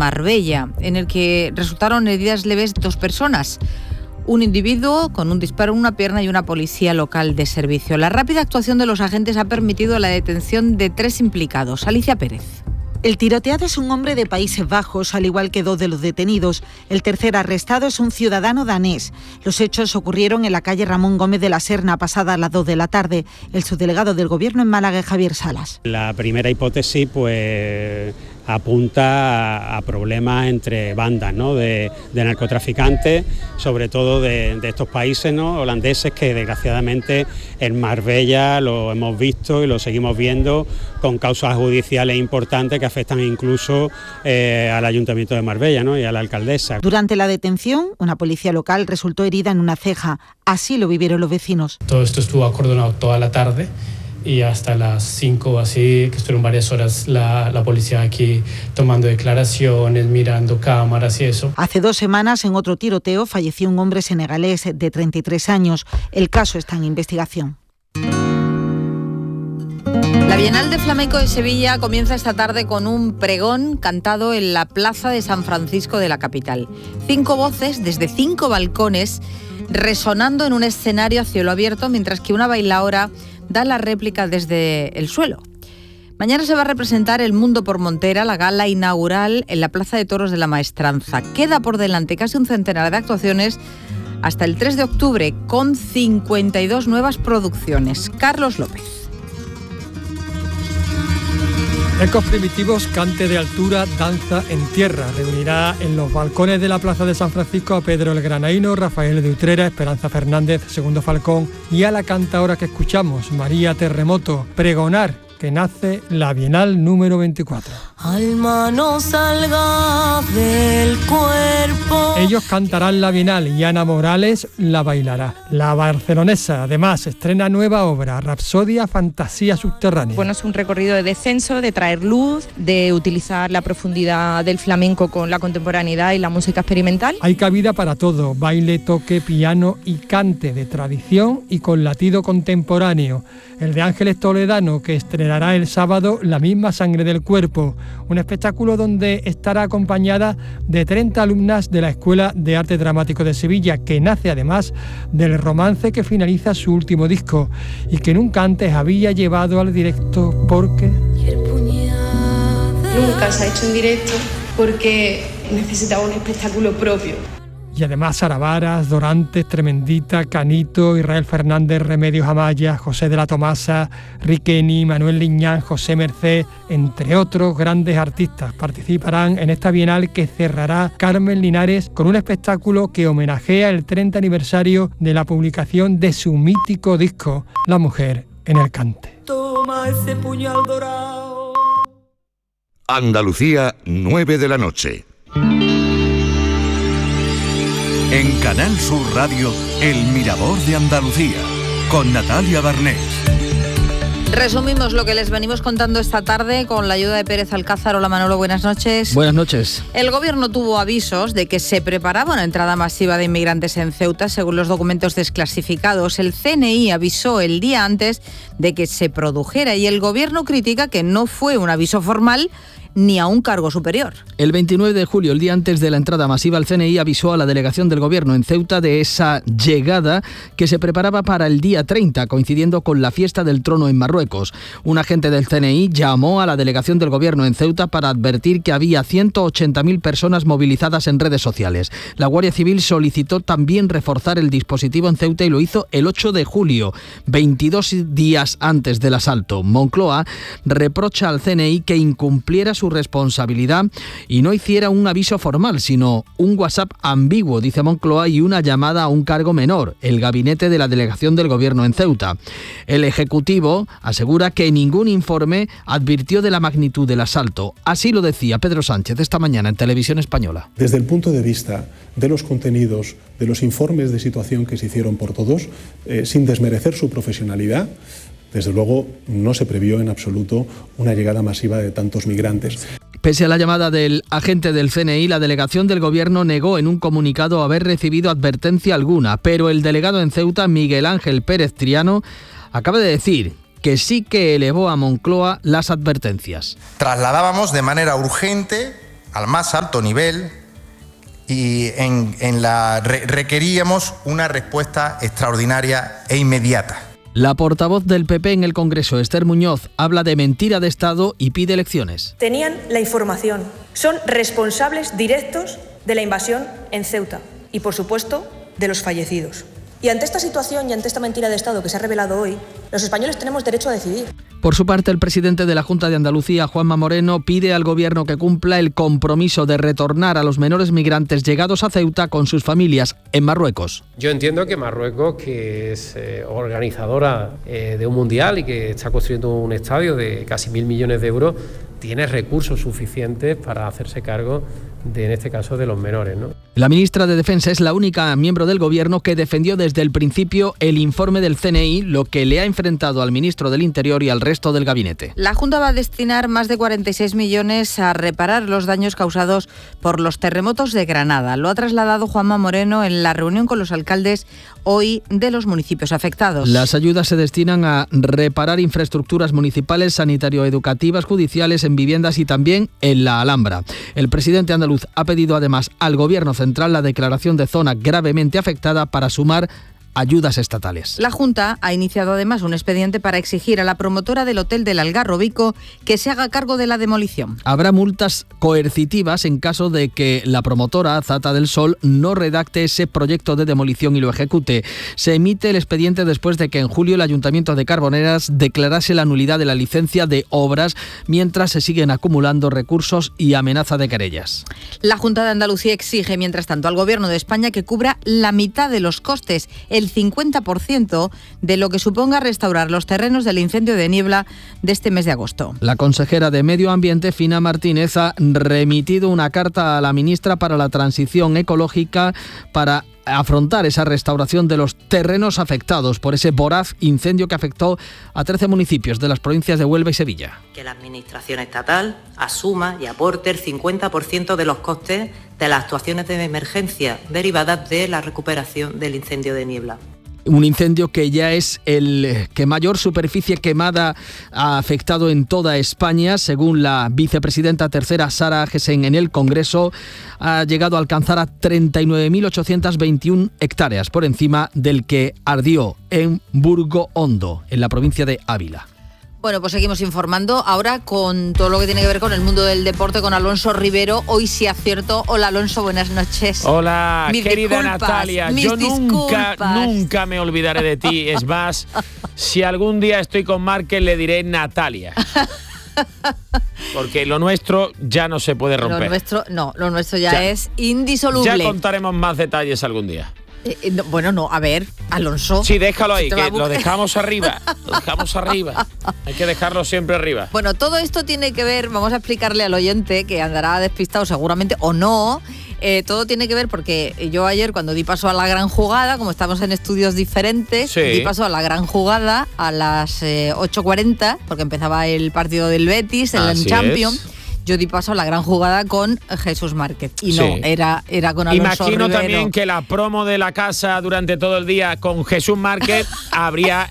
Marbella, en el que resultaron heridas leves 2 personas. Un individuo con un disparo en una pierna y una policía local de servicio. La rápida actuación de los agentes ha permitido la detención de 3 implicados. Alicia Pérez. El tiroteado es un hombre de Países Bajos, al igual que 2 de los detenidos. El tercer arrestado es un ciudadano danés. Los hechos ocurrieron en la calle Ramón Gómez de la Serna, pasadas las 2 de la tarde. El subdelegado del Gobierno en Málaga, Javier Salas. La primera hipótesis, apunta a problemas entre bandas, ¿no?, de narcotraficantes, sobre todo de estos países, ¿no?, holandeses, que desgraciadamente en Marbella lo hemos visto y lo seguimos viendo, con causas judiciales importantes que afectan incluso al Ayuntamiento de Marbella, ¿no?, y a la alcaldesa. Durante la detención, una policía local resultó herida en una ceja. Así lo vivieron los vecinos. Todo esto estuvo acordonado toda la tarde. Y hasta las 5 o así, que estuvieron varias horas la policía aquí tomando declaraciones, mirando cámaras y eso. Hace 2 semanas, en otro tiroteo, falleció un hombre senegalés de 33 años. El caso está en investigación. La Bienal de Flamenco de Sevilla comienza esta tarde con un pregón cantado en la Plaza de San Francisco de la capital. 5 voces desde 5 balcones resonando en un escenario a cielo abierto, mientras que una bailaora da la réplica desde el suelo. Mañana se va a representar El Mundo por Montera, la gala inaugural en la Plaza de Toros de la Maestranza. Queda por delante casi un centenar de actuaciones hasta el 3 de octubre, con 52 nuevas producciones. Carlos López. Ecos primitivos, cante de altura, danza en tierra. Reunirá en los balcones de la Plaza de San Francisco a Pedro el Granaíno, Rafael de Utrera, Esperanza Fernández, Segundo Falcón y a la cantaora que escuchamos, María Terremoto, pregonar que nace la Bienal número 24. Alma no salga del cuerpo. Ellos cantarán la Bienal y Ana Morales la bailará. La barcelonesa, además, estrena nueva obra, Rapsodia Fantasía Subterránea. Bueno, es un recorrido de descenso, de traer luz, de utilizar la profundidad del flamenco con la contemporaneidad y la música experimental. Hay cabida para todo, baile, toque, piano y cante de tradición y con latido contemporáneo. El de Ángeles Toledano, que estrenará el sábado La misma sangre del cuerpo, un espectáculo donde estará acompañada de 30 alumnas de la Escuela de Arte Dramático de Sevilla, que nace además del romance que finaliza su último disco y que nunca antes había llevado al directo porque... Nunca se ha hecho en directo porque necesitaba un espectáculo propio. Y además Sara Varas, Dorantes, Tremendita, Canito, Israel Fernández, Remedios Amaya, José de la Tomasa, Riqueni, Manuel Liñán, José Merced, entre otros grandes artistas, participarán en esta Bienal que cerrará Carmen Linares con un espectáculo que homenajea el 30 aniversario de la publicación de su mítico disco, La mujer en el cante. Toma ese puñal dorado. Andalucía, 9 de la noche. En Canal Sur Radio, El Mirador de Andalucía, con Natalia Barnés. Resumimos lo que les venimos contando esta tarde con la ayuda de Pérez Alcázar. Hola Manolo, buenas noches. Buenas noches. El gobierno tuvo avisos de que se preparaba una entrada masiva de inmigrantes en Ceuta, según los documentos desclasificados. El CNI avisó el día antes de que se produjera y el gobierno critica que no fue un aviso formal ni a un cargo superior. El 29 de julio, el día antes de la entrada masiva, el CNI avisó a la delegación del Gobierno en Ceuta de esa llegada que se preparaba para el día 30, coincidiendo con la fiesta del trono en Marruecos. Un agente del CNI llamó a la delegación del Gobierno en Ceuta para advertir que había 180.000 personas movilizadas en redes sociales. La Guardia Civil solicitó también reforzar el dispositivo en Ceuta y lo hizo el 8 de julio, 22 días antes del asalto. Moncloa reprocha al CNI que incumpliera su responsabilidad y no hiciera un aviso formal, sino un WhatsApp ambiguo, dice Moncloa, y una llamada a un cargo menor, el gabinete de la delegación del Gobierno en Ceuta. El Ejecutivo asegura que ningún informe advirtió de la magnitud del asalto. Así lo decía Pedro Sánchez esta mañana en Televisión Española. Desde el punto de vista de los contenidos, de los informes de situación que se hicieron por todos, sin desmerecer su profesionalidad, desde luego no se previó en absoluto una llegada masiva de tantos migrantes. Pese a la llamada del agente del CNI, la delegación del Gobierno negó en un comunicado haber recibido advertencia alguna, pero el delegado en Ceuta, Miguel Ángel Pérez Triano, acaba de decir que sí que elevó a Moncloa las advertencias. Trasladábamos de manera urgente al más alto nivel y requeríamos una respuesta extraordinaria e inmediata. La portavoz del PP en el Congreso, Esther Muñoz, habla de mentira de Estado y pide elecciones. Tenían la información, son responsables directos de la invasión en Ceuta y, por supuesto, de los fallecidos. Y ante esta situación y ante esta mentira de Estado que se ha revelado hoy, los españoles tenemos derecho a decidir. Por su parte, el presidente de la Junta de Andalucía, Juanma Moreno, pide al Gobierno que cumpla el compromiso de retornar a los menores migrantes llegados a Ceuta con sus familias en Marruecos. Yo entiendo que Marruecos, que es organizadora de un mundial y que está construyendo un estadio de casi 1.000 millones de euros, tiene recursos suficientes para hacerse cargo en este caso, de los menores, ¿no? La ministra de Defensa es la única miembro del Gobierno que defendió desde el principio el informe del CNI, lo que le ha enfrentado al ministro del Interior y al resto del gabinete. La Junta va a destinar más de 46 millones a reparar los daños causados por los terremotos de Granada. Lo ha trasladado Juanma Moreno en la reunión con los alcaldes hoy de los municipios afectados. Las ayudas se destinan a reparar infraestructuras municipales, sanitario-educativas, judiciales, en viviendas y también en la Alhambra. El presidente andaluz ha pedido además al Gobierno central la declaración de zona gravemente afectada para sumar ayudas estatales. La Junta ha iniciado además un expediente para exigir a la promotora del Hotel del Algarrobico que se haga cargo de la demolición. Habrá multas coercitivas en caso de que la promotora Zata del Sol no redacte ese proyecto de demolición y lo ejecute. Se emite el expediente después de que en julio el Ayuntamiento de Carboneras declarase la nulidad de la licencia de obras, mientras se siguen acumulando recursos y amenaza de querellas. La Junta de Andalucía exige, mientras tanto, al Gobierno de España que cubra la mitad de los costes, el 50% de lo que suponga restaurar los terrenos del incendio de Niebla de este mes de agosto. La consejera de Medio Ambiente, Fina Martínez, ha remitido una carta a la ministra para la Transición Ecológica para afrontar esa restauración de los terrenos afectados por ese voraz incendio que afectó a 13 municipios de las provincias de Huelva y Sevilla. Que la Administración estatal asuma y aporte el 50% de los costes de las actuaciones de emergencia derivadas de la recuperación del incendio de Niebla. Un incendio que ya es el que mayor superficie quemada ha afectado en toda España. Según la vicepresidenta tercera Sara Agesen en el Congreso, ha llegado a alcanzar a 39.821 hectáreas, por encima del que ardió en Burgo Hondo, en la provincia de Ávila. Bueno, pues seguimos informando ahora con todo lo que tiene que ver con el mundo del deporte, con Alonso Rivero. Hoy sí acierto. Hola, Alonso, buenas noches. Hola, querida Natalia. Yo nunca me olvidaré de ti. Es más, si algún día estoy con Márquez, le diré Natalia. Porque lo nuestro ya no se puede romper. Lo nuestro ya es indisoluble. Ya contaremos más detalles algún día. A ver, Alonso. Sí, déjalo ahí, que lo dejamos arriba. Lo dejamos arriba. Hay que dejarlo siempre arriba. Bueno, todo esto tiene que ver, vamos a explicarle al oyente que andará despistado seguramente o no. Todo tiene que ver porque yo ayer, cuando di paso a la gran jugada, como estamos en estudios diferentes, sí, di paso a la gran jugada a las 8:40, porque empezaba el partido del Betis en el Champions. Yo di paso a la gran jugada con Jesús Márquez. Y no, era con Alonso Imagino Rivero. También que la promo de la casa durante todo el día con Jesús Márquez habría...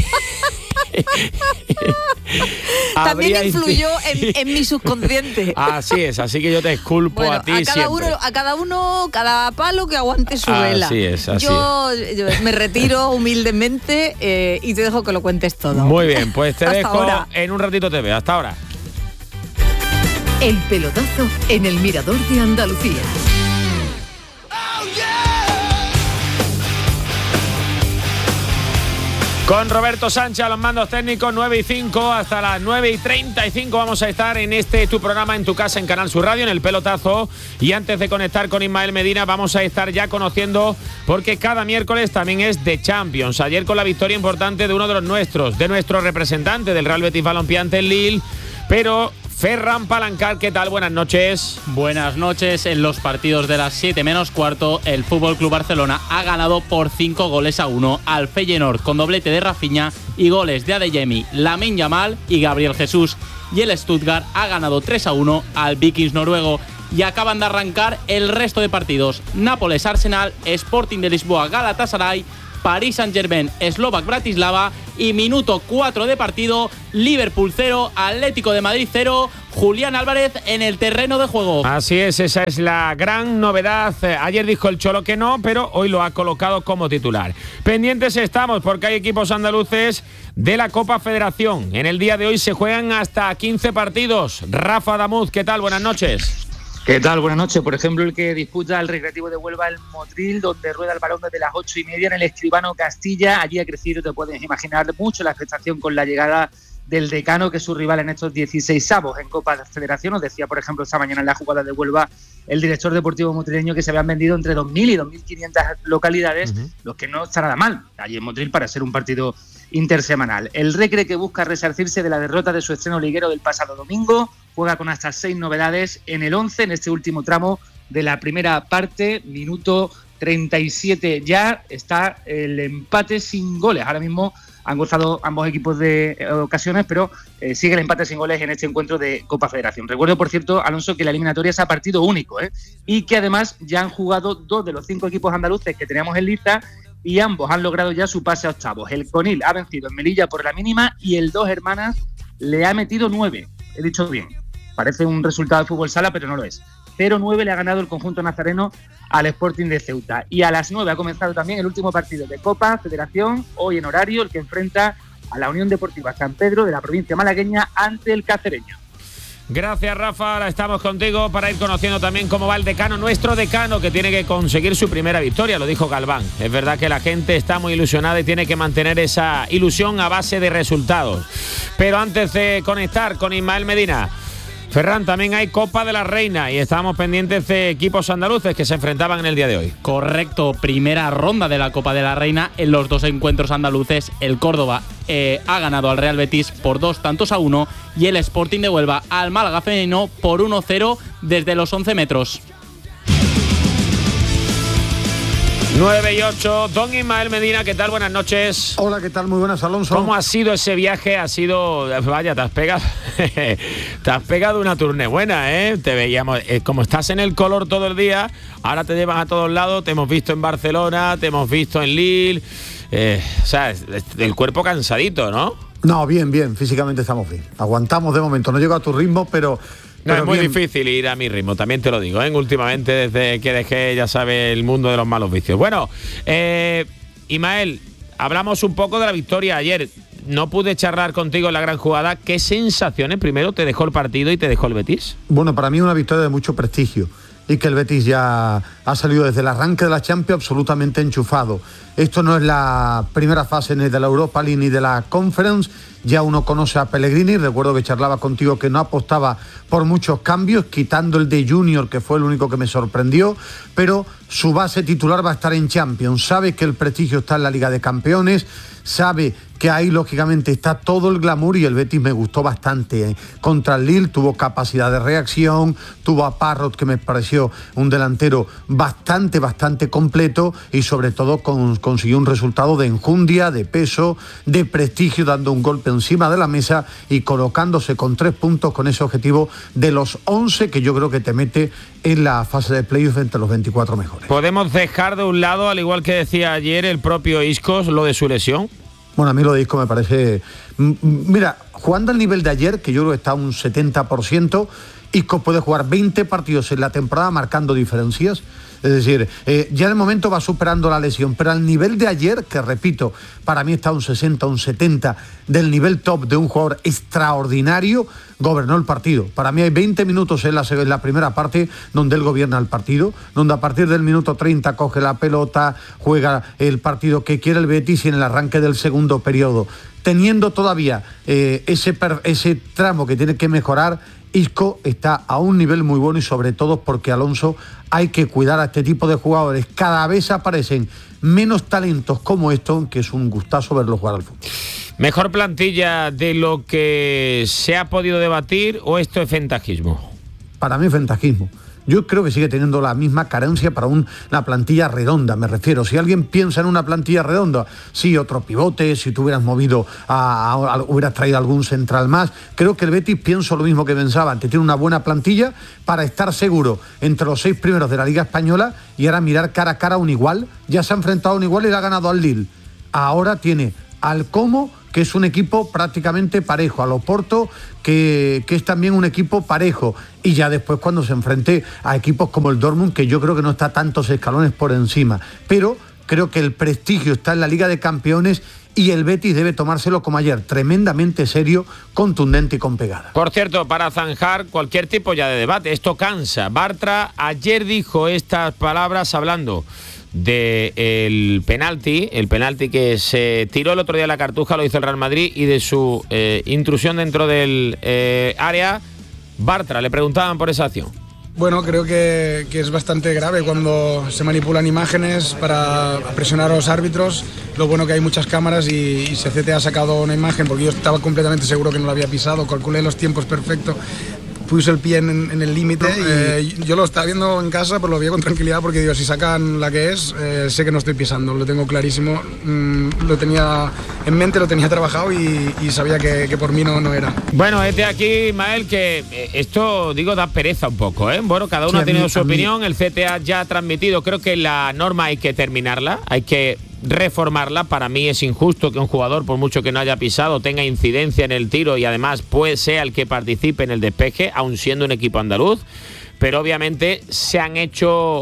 También influyó en mi subconsciente. Así es, así que yo te disculpo a ti siempre. A cada uno, cada palo que aguante su vela. Así es, yo me retiro humildemente y te dejo que lo cuentes todo. Muy bien, pues te dejo ahora. En un ratito te veo. Hasta ahora. El pelotazo en el Mirador de Andalucía. Con Roberto Sánchez a los mandos técnicos, 9:05 hasta las 9:35 vamos a estar en tu programa en tu casa en Canal Sur Radio, en el pelotazo. Y antes de conectar con Ismael Medina, vamos a estar ya conociendo, porque cada miércoles también es de Champions. Ayer con la victoria importante de uno de los nuestros, de nuestro representante del Real Betis Balompié ante el Lille, pero... Ferran Palancar, ¿qué tal? Buenas noches. Buenas noches. En los partidos de las 7:15, el FC Barcelona ha ganado por 5-1 al Feyenoord, con doblete de Rafinha y goles de Adeyemi, Lamine Yamal y Gabriel Jesús. Y el Stuttgart ha ganado 3-1 al Vikings noruego. Y acaban de arrancar el resto de partidos: Nápoles-Arsenal, Sporting de Lisboa-Galatasaray, París Saint-Germain, Slovak Bratislava y minuto 4 de partido, Liverpool 0, Atlético de Madrid 0, Julián Álvarez en el terreno de juego. Así es, esa es la gran novedad. Ayer dijo el Cholo que no, pero hoy lo ha colocado como titular. Pendientes estamos porque hay equipos andaluces de la Copa Federación. En el día de hoy se juegan hasta 15 partidos. Rafa Damuz, ¿qué tal? Buenas noches. ¿Qué tal? Buenas noches. Por ejemplo, el que disputa el Recreativo de Huelva, el Motril, donde rueda el balón desde las 8:30 en el Escribano Castilla. Allí ha crecido, te puedes imaginar, mucho la expectación con la llegada del Decano, que es su rival en estos 16avos en Copa de Federación. Nos decía, por ejemplo, esta mañana en la jugada de Huelva el director deportivo motrileño que se habían vendido entre 2.000 y 2.500 localidades, lo que no está nada mal allí en Motril para ser un partido intersemanal. El Recre, que busca resarcirse de la derrota de su estreno liguero del pasado domingo, juega con hasta 6 novedades en el 11 en este último tramo de la primera parte, minuto 37 ya, está el empate sin goles. Ahora mismo han gozado ambos equipos de ocasiones, pero sigue el empate sin goles en este encuentro de Copa Federación. Recuerdo, por cierto, Alonso, que la eliminatoria es a partido único, y que además ya han jugado 2 de los 5 equipos andaluces que teníamos en lista y ambos han logrado ya su pase a octavos. El Conil ha vencido en Melilla por la mínima y el Dos Hermanas le ha metido 9. He dicho bien, parece un resultado de fútbol sala, pero no lo es. 0-9 le ha ganado el conjunto nazareno al Sporting de Ceuta. Y a las 9 ha comenzado también el último partido de Copa Federación, hoy en horario, el que enfrenta a la Unión Deportiva San Pedro de la provincia malagueña ante el Cacereño. Gracias, Rafa. Ahora estamos contigo para ir conociendo también cómo va el Decano, nuestro Decano, que tiene que conseguir su primera victoria, lo dijo Galván. Es verdad que la gente está muy ilusionada y tiene que mantener esa ilusión a base de resultados. Pero antes de conectar con Ismael Medina, Ferran, también hay Copa de la Reina y estábamos pendientes de equipos andaluces que se enfrentaban en el día de hoy. Correcto, primera ronda de la Copa de la Reina. En los 2 encuentros andaluces, el Córdoba ha ganado al Real Betis por 2-1 y el Sporting de Huelva al Málaga femenino por 1-0 desde los 11 metros. 9:08, don Ismael Medina, ¿qué tal? Buenas noches. Hola, ¿qué tal? Muy buenas, Alonso. ¿Cómo ha sido ese viaje? Ha sido, vaya, te has pegado una turné buena, Te veíamos, como estás en el color todo el día, ahora te llevan a todos lados, te hemos visto en Barcelona, te hemos visto en Lille, o sea, el cuerpo cansadito, ¿no? No, bien, físicamente estamos bien. Aguantamos de momento, no llego a tu ritmo, pero es muy difícil ir a mi ritmo, también te lo digo, últimamente desde que dejé, ya sabes, el mundo de los malos vicios. Bueno, Ismael, hablamos un poco de la victoria ayer. No pude charlar contigo en la gran jugada. ¿Qué sensaciones primero te dejó el partido y te dejó el Betis? Bueno, para mí una victoria de mucho prestigio y que el Betis ya ha salido desde el arranque de la Champions absolutamente enchufado. Esto no es la primera fase ni de la Europa League ni de la Conference. Ya uno conoce a Pellegrini, recuerdo que charlaba contigo que no apostaba por muchos cambios, quitando el de Junior, que fue el único que me sorprendió, pero su base titular va a estar en Champions. Sabe que el prestigio está en la Liga de Campeones, sabe que ahí lógicamente está todo el glamour y el Betis me gustó bastante. Contra el Lille tuvo capacidad de reacción, tuvo a Parrot, que me pareció un delantero bastante completo y sobre todo consiguió un resultado de enjundia, de peso, de prestigio, dando un golpe encima de la mesa y colocándose con 3 puntos con ese objetivo de los 11 que yo creo que te mete en la fase de playoff entre los 24 mejores. ¿Podemos dejar de un lado, al igual que decía ayer el propio Isco, lo de su lesión? Bueno, a mí lo de Isco me parece... Mira, jugando al nivel de ayer, que yo creo que está un 70%, Isco puede jugar 20 partidos en la temporada marcando diferencias. Es decir, ya en el momento va superando la lesión, pero al nivel de ayer, que repito, para mí está un 60, un 70 del nivel top de un jugador extraordinario, gobernó el partido. Para mí hay 20 minutos en la primera parte donde él gobierna el partido, donde a partir del minuto 30 coge la pelota, juega el partido que quiere el Betis y en el arranque del segundo periodo, teniendo todavía ese tramo que tiene que mejorar, Isco está a un nivel muy bueno y sobre todo porque, Alonso, hay que cuidar a este tipo de jugadores. Cada vez aparecen menos talentos como esto, que es un gustazo verlo jugar al fútbol. ¿Mejor plantilla de lo que se ha podido debatir o esto es ventajismo? Para mí es ventajismo. Yo creo que sigue teniendo la misma carencia para una plantilla redonda, me refiero. Si alguien piensa en una plantilla redonda, sí, otro pivote, si tú hubieras movido, hubieras traído algún central más. Creo que el Betis pienso lo mismo que pensaba antes. Tiene una buena plantilla para estar seguro entre los 6 primeros de la Liga Española y ahora mirar cara a cara a un igual. Ya se ha enfrentado a un igual y le ha ganado al Lille. Ahora tiene al Como, que que es un equipo prácticamente parejo, al Oporto, que es también un equipo parejo, y ya después cuando se enfrente a equipos como el Dortmund, que yo creo que no está tantos escalones por encima, pero creo que el prestigio está en la Liga de Campeones y el Betis debe tomárselo como ayer, tremendamente serio, contundente y con pegada. Por cierto, para zanjar cualquier tipo ya de debate, esto cansa. Bartra ayer dijo estas palabras hablando del penalti, el penalti que se tiró el otro día a la Cartuja, lo hizo el Real Madrid, y de su intrusión dentro del área. Bartra, le preguntaban por esa acción. Bueno, creo que es bastante grave cuando se manipulan imágenes para presionar a los árbitros. Lo bueno que hay muchas cámaras y CCT ha sacado una imagen, porque yo estaba completamente seguro que no lo había pisado, calculé los tiempos perfectos, puse el pie en el límite. Yo lo estaba viendo en casa, pero lo veía con tranquilidad, porque digo, si sacan la que es, sé que no estoy pisando, lo tengo clarísimo. Lo tenía en mente, lo tenía trabajado y sabía que por mí no era. Bueno, es de aquí, Ismael, que esto, digo, da pereza un poco, ¿eh? Bueno, cada uno ha tenido su opinión, el CTA ya ha transmitido, creo que la norma hay que terminarla, hay que reformarla. Para mí es injusto que un jugador, por mucho que no haya pisado, tenga incidencia en el tiro y además sea el que participe en el despeje, aun siendo un equipo andaluz, pero obviamente se han hecho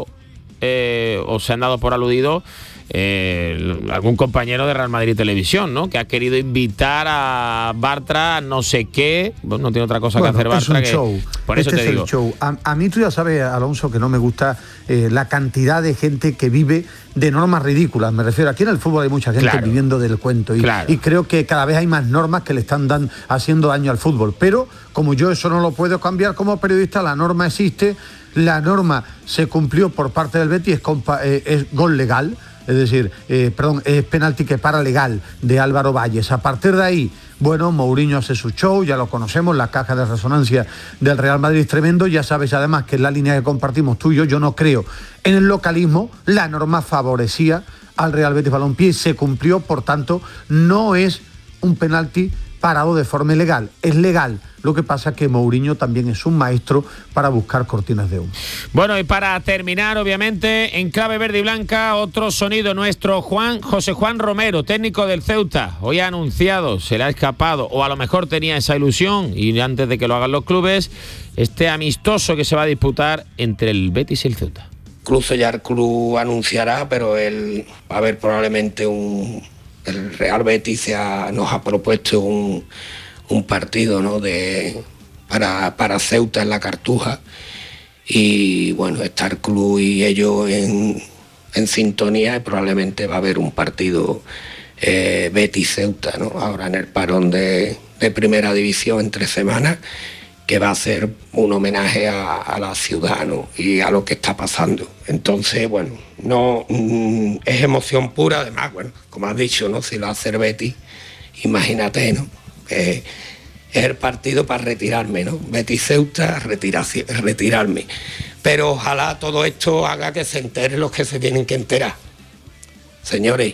o se han dado por aludido algún compañero de Real Madrid Televisión, ¿no?, que ha querido invitar a Bartra a no sé qué. Bueno, no tiene otra cosa que hacer Bartra, es un show. Por eso te digo. El show. A mí tú ya sabes, Alonso, que no me gusta la cantidad de gente que vive de normas ridículas. Me refiero, aquí en el fútbol hay mucha gente viviendo del cuento y creo que cada vez hay más normas que le están haciendo daño al fútbol. Pero como yo eso no lo puedo cambiar como periodista, la norma existe, la norma se cumplió por parte del Betis, es gol legal. Es decir, es penalti que para legal de Álvaro Valles. A partir de ahí, bueno, Mourinho hace su show, ya lo conocemos, la caja de resonancia del Real Madrid es tremendo. Ya sabes además que en la línea que compartimos tú y yo no creo en el localismo. La norma favorecía al Real Betis Balompié y se cumplió, por tanto, no es un penalti parado de forma ilegal, es legal. Lo que pasa es que Mourinho también es un maestro para buscar cortinas de humo. Bueno, y para terminar, obviamente, en clave verde y blanca, otro sonido nuestro, José Juan Romero, técnico del Ceuta. Hoy ha anunciado, se le ha escapado, o a lo mejor tenía esa ilusión, y antes de que lo hagan los clubes, este amistoso que se va a disputar entre el Betis y el Ceuta. Incluso ya el club anunciará, pero él va a haber probablemente el Real Betis nos ha propuesto un partido, ¿no?, para Ceuta en la Cartuja, y bueno, está el club y ellos en sintonía, y probablemente va a haber un partido Betis-Ceuta, ¿no?, ahora en el parón de primera división entre semanas, que va a ser un homenaje a la ciudad, ¿no?, y a lo que está pasando. Entonces, bueno, no es emoción pura. Además, bueno, como has dicho, ¿no?, si lo hace el Betis, imagínate, ¿no?, es el partido para retirarme, ¿no? Betis-Ceuta, retirarme. Pero ojalá todo esto haga que se enteren los que se tienen que enterar. Señores,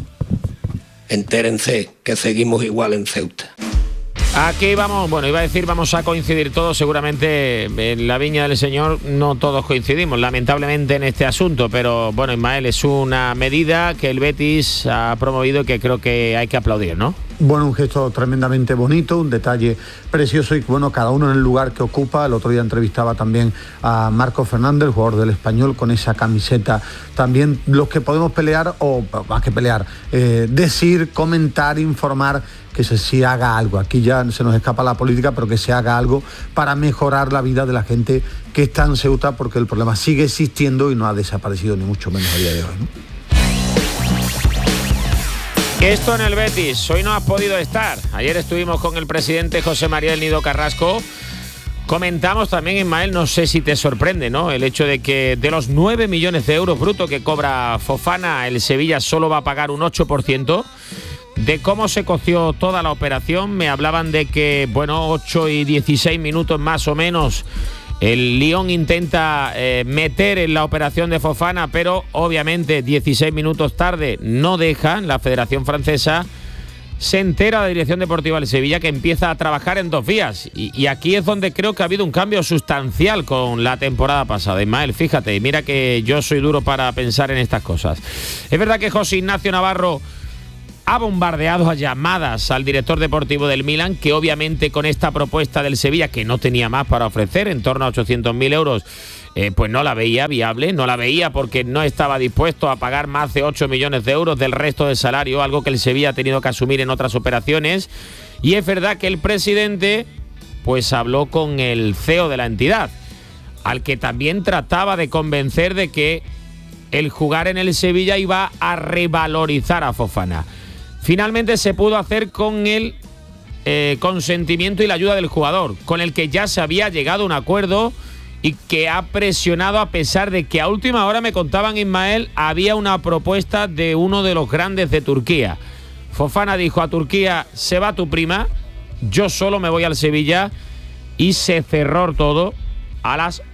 entérense que seguimos igual en Ceuta. Aquí vamos, bueno, iba a decir vamos a coincidir todos, seguramente en la viña del Señor no todos coincidimos, lamentablemente, en este asunto, pero bueno, Ismael, es una medida que el Betis ha promovido y que creo que hay que aplaudir, ¿no? Bueno, un gesto tremendamente bonito, un detalle precioso, y bueno, cada uno en el lugar que ocupa. El otro día entrevistaba también a Marco Fernández, el jugador del Español, con esa camiseta. También los que podemos pelear, o más que pelear, decir, comentar, informar, que se haga algo. Aquí ya se nos escapa la política, pero que se haga algo para mejorar la vida de la gente que está en Ceuta, porque el problema sigue existiendo y no ha desaparecido ni mucho menos a día de hoy, ¿no? Esto en el Betis, hoy no has podido estar. Ayer estuvimos con el presidente José María del Nido Carrasco. Comentamos también, Ismael, no sé si te sorprende, ¿no?, el hecho de que de los 9 millones de euros brutos que cobra Fofana, el Sevilla solo va a pagar un 8%. De cómo se coció toda la operación, me hablaban de que, bueno, 8 y 16 minutos más o menos, el Lyon intenta meter en la operación de Fofana, pero obviamente 16 minutos tarde no dejan. La Federación Francesa se entera la Dirección Deportiva del Sevilla, que empieza a trabajar en 2 vías. Y aquí es donde creo que ha habido un cambio sustancial con la temporada pasada. Ismael, fíjate, mira que yo soy duro para pensar en estas cosas. Es verdad que José Ignacio Navarro ha bombardeado a llamadas al director deportivo del Milan, que obviamente con esta propuesta del Sevilla, que no tenía más para ofrecer, en torno a 800.000 euros, pues no la veía viable, no la veía porque no estaba dispuesto a pagar más de 8 millones de euros del resto de salario, algo que el Sevilla ha tenido que asumir en otras operaciones. Y es verdad que el presidente pues habló con el CEO de la entidad, al que también trataba de convencer de que el jugar en el Sevilla iba a revalorizar a Fofana. Finalmente se pudo hacer con el consentimiento y la ayuda del jugador, con el que ya se había llegado a un acuerdo y que ha presionado, a pesar de que a última hora, me contaban, Ismael, había una propuesta de uno de los grandes de Turquía. Fofana dijo a Turquía: se va tu prima, yo solo me voy al Sevilla, y se cerró todo a las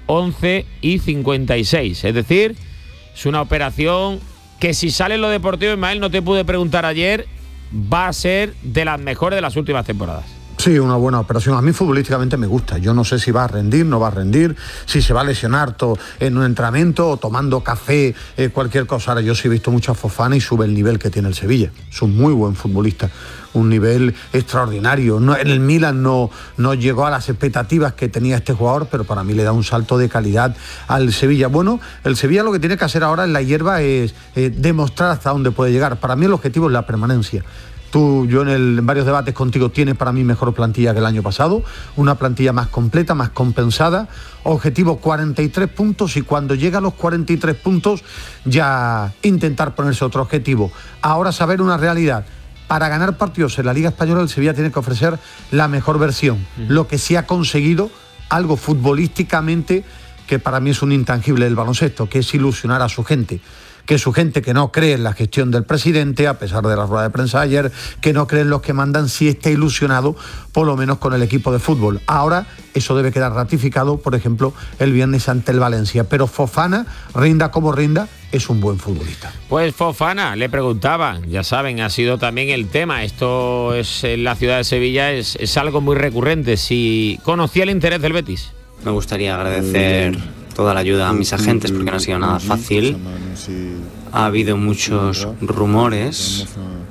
11:56. Es decir, es una operación que, si sale en lo deportivo, Ismael, no te pude preguntar ayer, va a ser de las mejores de las últimas temporadas. Sí, una buena operación. A mí futbolísticamente me gusta. Yo no sé si va a rendir, no va a rendir, si se va a lesionar en un entrenamiento o tomando café, cualquier cosa. Ahora, yo sí he visto mucho a Fofana y sube el nivel que tiene el Sevilla. Es un muy buen futbolista, un nivel extraordinario. No, en el Milan no llegó a las expectativas que tenía este jugador, pero para mí le da un salto de calidad al Sevilla. Bueno, el Sevilla lo que tiene que hacer ahora en la hierba es demostrar hasta dónde puede llegar. Para mí el objetivo es la permanencia. Yo en varios debates contigo, tiene para mí mejor plantilla que el año pasado, una plantilla más completa, más compensada. Objetivo 43 puntos, y cuando llega a los 43 puntos ya intentar ponerse otro objetivo. Ahora, saber una realidad: para ganar partidos en la Liga Española, el Sevilla tiene que ofrecer la mejor versión. Lo que sí ha conseguido, algo futbolísticamente que para mí es un intangible del baloncesto, que es ilusionar a su gente. Que su gente, que no cree en la gestión del presidente, a pesar de la rueda de prensa ayer, que no cree en los que mandan, sí está ilusionado por lo menos con el equipo de fútbol. Ahora eso debe quedar ratificado, por ejemplo, el viernes ante el Valencia. Pero Fofana, rinda como rinda, es un buen futbolista. Pues Fofana, le preguntaban, ya saben, ha sido también el tema. Esto es en la ciudad de Sevilla, es algo muy recurrente. Si conocía el interés del Betis. Me gustaría agradecer toda la ayuda a mis agentes, porque no ha sido nada fácil. Ha habido muchos rumores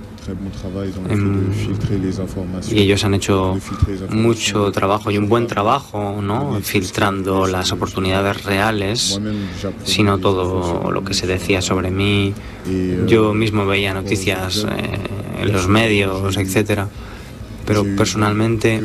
y ellos han hecho mucho trabajo, y un buen trabajo, ¿no?, filtrando las oportunidades reales, sino todo lo que se decía sobre mí. Yo mismo veía noticias en los medios, etcétera, pero personalmente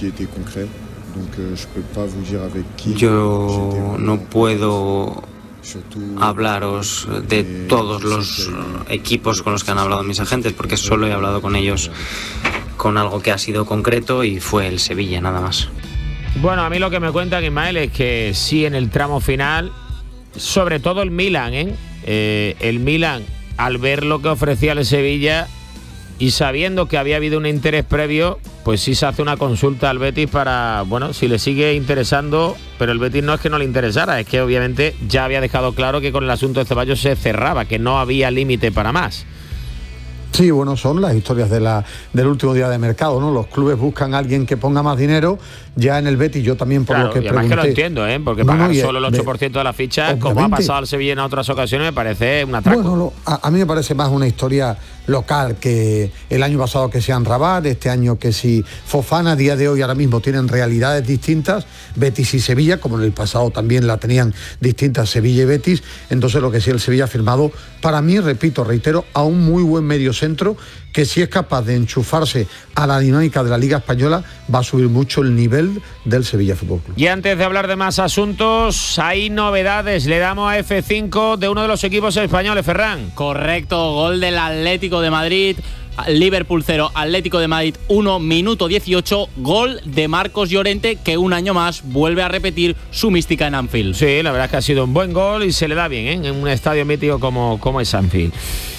yo no puedo hablaros de todos los equipos con los que han hablado mis agentes, porque solo he hablado con ellos con algo que ha sido concreto, y fue el Sevilla, nada más. Bueno, a mí lo que me cuentan, Ismael, es que sí, en el tramo final, sobre todo el Milan, el Milan, al ver lo que ofrecía el Sevilla y sabiendo que había habido un interés previo, pues sí se hace una consulta al Betis para, bueno, si le sigue interesando. Pero el Betis no es que no le interesara, es que obviamente ya había dejado claro que con el asunto de Ceballos se cerraba, que no había límite para más. Sí, bueno, son las historias del último día de mercado, ¿no? Los clubes buscan a alguien que ponga más dinero. Ya en el Betis, yo también, por lo que pregunté... Además que lo entiendo, porque pagar solo el 8% de la ficha, obviamente, como ha pasado al Sevilla en otras ocasiones, me parece un atraco. Bueno, a mí me parece más una historia local, que el año pasado que sean Rabat, este año que si Fofana. A día de hoy, ahora mismo, tienen realidades distintas, Betis y Sevilla, como en el pasado también la tenían distintas Sevilla y Betis. Entonces, lo que sí el Sevilla ha firmado, para mí, reitero, a un muy buen mediocentro, que si es capaz de enchufarse a la dinámica de la Liga Española, va a subir mucho el nivel del Sevilla Fútbol Club. Y antes de hablar de más asuntos, hay novedades. Le damos a F5 de uno de los equipos españoles, Ferran. Correcto, gol del Atlético de Madrid. Liverpool 0, Atlético de Madrid 1, minuto 18, gol de Marcos Llorente, que un año más vuelve a repetir su mística en Anfield. Sí, la verdad es que ha sido un buen gol y se le da bien, en un estadio mítico como es Anfield.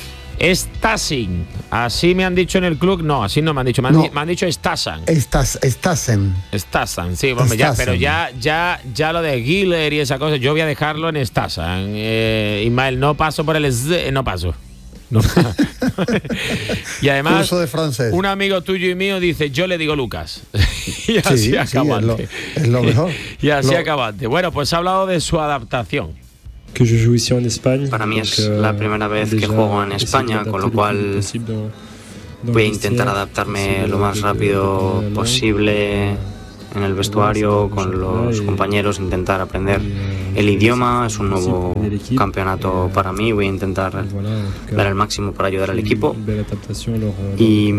Stasin, así me han dicho en el club. No, así no me han dicho, me han dicho Stasan. Stasan, sí, hombre, ya, pero ya lo de Giller y esa cosa, yo voy a dejarlo en Stasan. Ismael, no paso por el no paso. No. Y además, curso de francés. Un amigo tuyo y mío dice, yo le digo Lucas. Y así acabante. Es lo mejor. Y así acabante. Bueno, pues ha hablado de su adaptación. Para mí es la primera vez que juego en España, con lo cual Voy a intentar adaptarme lo más rápido posible en el vestuario, con los compañeros, intentar aprender el idioma. Es un nuevo campeonato para mí, voy a intentar dar el máximo para ayudar al equipo y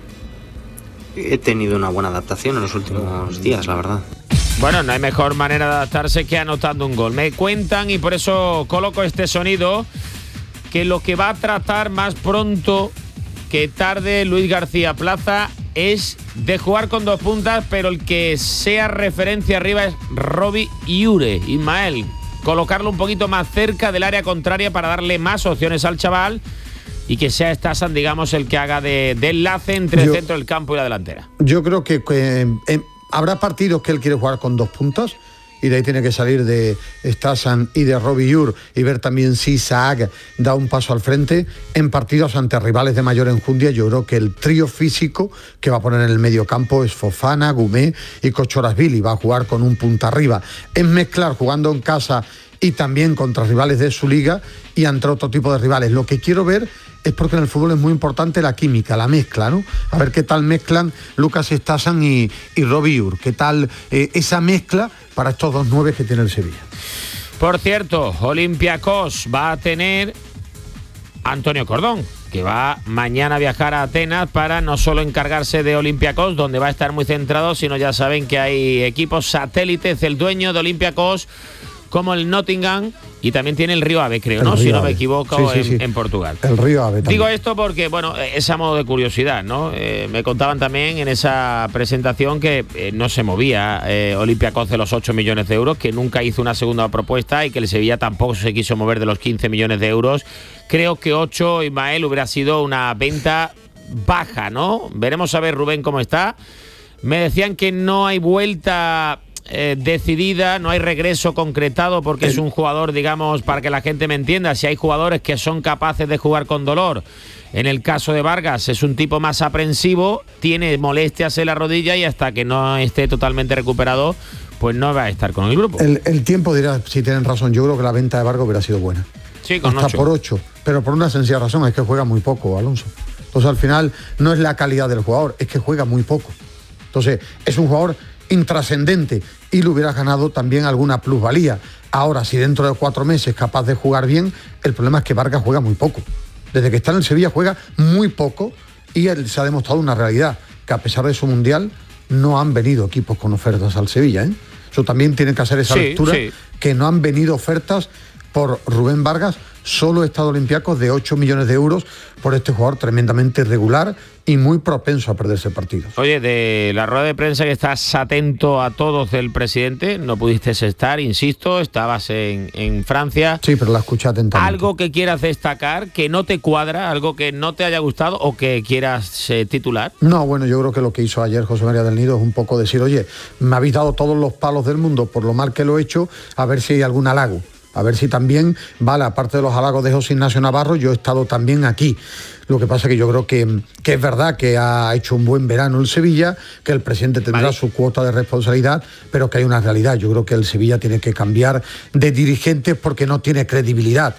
he tenido una buena adaptación en los últimos días, la verdad. Bueno, no hay mejor manera de adaptarse que anotando un gol. Me cuentan, y por eso coloco este sonido, que lo que va a tratar más pronto que tarde Luis García Plaza es de jugar con 2 puntas, pero el que sea referencia arriba es Robbie Ure. Ismael, colocarlo un poquito más cerca del área contraria para darle más opciones al chaval y que sea Stasan, digamos, el que haga de enlace entre el centro del campo y la delantera. Yo creo que habrá partidos que él quiere jugar con 2 puntas y de ahí tiene que salir de Stasan y de Robbie Ure y ver también si Isaac da un paso al frente. En partidos ante rivales de mayor enjundia, yo creo que el trío físico que va a poner en el medio campo es Fofana, Gumé y Kochorazvili. Va a jugar con un punta arriba. Es mezclar jugando en casa y también contra rivales de su liga y ante otro tipo de rivales. Lo que quiero ver es, porque en el fútbol es muy importante la química, la mezcla, ¿no? A ver qué tal mezclan Lucas Stasan y Robbie Ure, qué tal esa mezcla para estos 2 9 que tiene el Sevilla. Por cierto, Olympiacos va a tener Antonio Cordón, que va mañana a viajar a Atenas para no solo encargarse de Olympiacos, donde va a estar muy centrado, sino ya saben que hay equipos satélites del dueño de Olympiacos, como el Nottingham, y también tiene el Río Ave, creo, ¿no? Si no me equivoco, sí. En Portugal. El Río Ave también. Digo esto porque, bueno, es a modo de curiosidad, ¿no? Me contaban también en esa presentación que no se movía Olympiacos de los 8 millones de euros, que nunca hizo una segunda propuesta y que el Sevilla tampoco se quiso mover de los 15 millones de euros. Creo que 8, Ismael, hubiera sido una venta baja, ¿no? Veremos a ver, Rubén, cómo está. Me decían que no hay vuelta decidida, no hay regreso concretado, porque es un jugador, digamos, para que la gente me entienda, si hay jugadores que son capaces de jugar con dolor. En el caso de Vargas es un tipo más aprensivo, tiene molestias en la rodilla y hasta que no esté totalmente recuperado, pues no va a estar con el grupo. El tiempo dirá si tienen razón. Yo creo que la venta de Vargas hubiera sido buena. Sí, con hasta 8. por 8, pero por una sencilla razón, es que juega muy poco, Alonso. Entonces al final no es la calidad del jugador, es que juega muy poco. Entonces es un jugador intrascendente y le hubiera ganado también alguna plusvalía. Ahora, si dentro de 4 meses es capaz de jugar bien, el problema es que Vargas juega muy poco. Desde que está en el Sevilla juega muy poco y se ha demostrado una realidad, que a pesar de su mundial no han venido equipos con ofertas al Sevilla, ¿eh? Eso también tiene que hacer esa lectura, que no han venido ofertas por Rubén Vargas, solo Estado Olympiacos de 8 millones de euros por este jugador tremendamente irregular y muy propenso a perderse partidos. Oye, de la rueda de prensa que estás atento a todos del presidente, no pudiste estar, insisto, estabas en Francia. Sí, pero la escuché atentamente. ¿Algo que quieras destacar, que no te cuadra, algo que no te haya gustado o que quieras titular? No, bueno, yo creo que lo que hizo ayer José María del Nido es un poco decir, oye, me habéis dado todos los palos del mundo por lo mal que lo he hecho, a ver si hay algún halago. A ver si también, vale, aparte de los halagos de José Ignacio Navarro, yo he estado también aquí. Lo que pasa es que yo creo que es verdad que ha hecho un buen verano el Sevilla, que el presidente tendrá su cuota de responsabilidad, pero que hay una realidad. Yo creo que el Sevilla tiene que cambiar de dirigentes porque no tiene credibilidad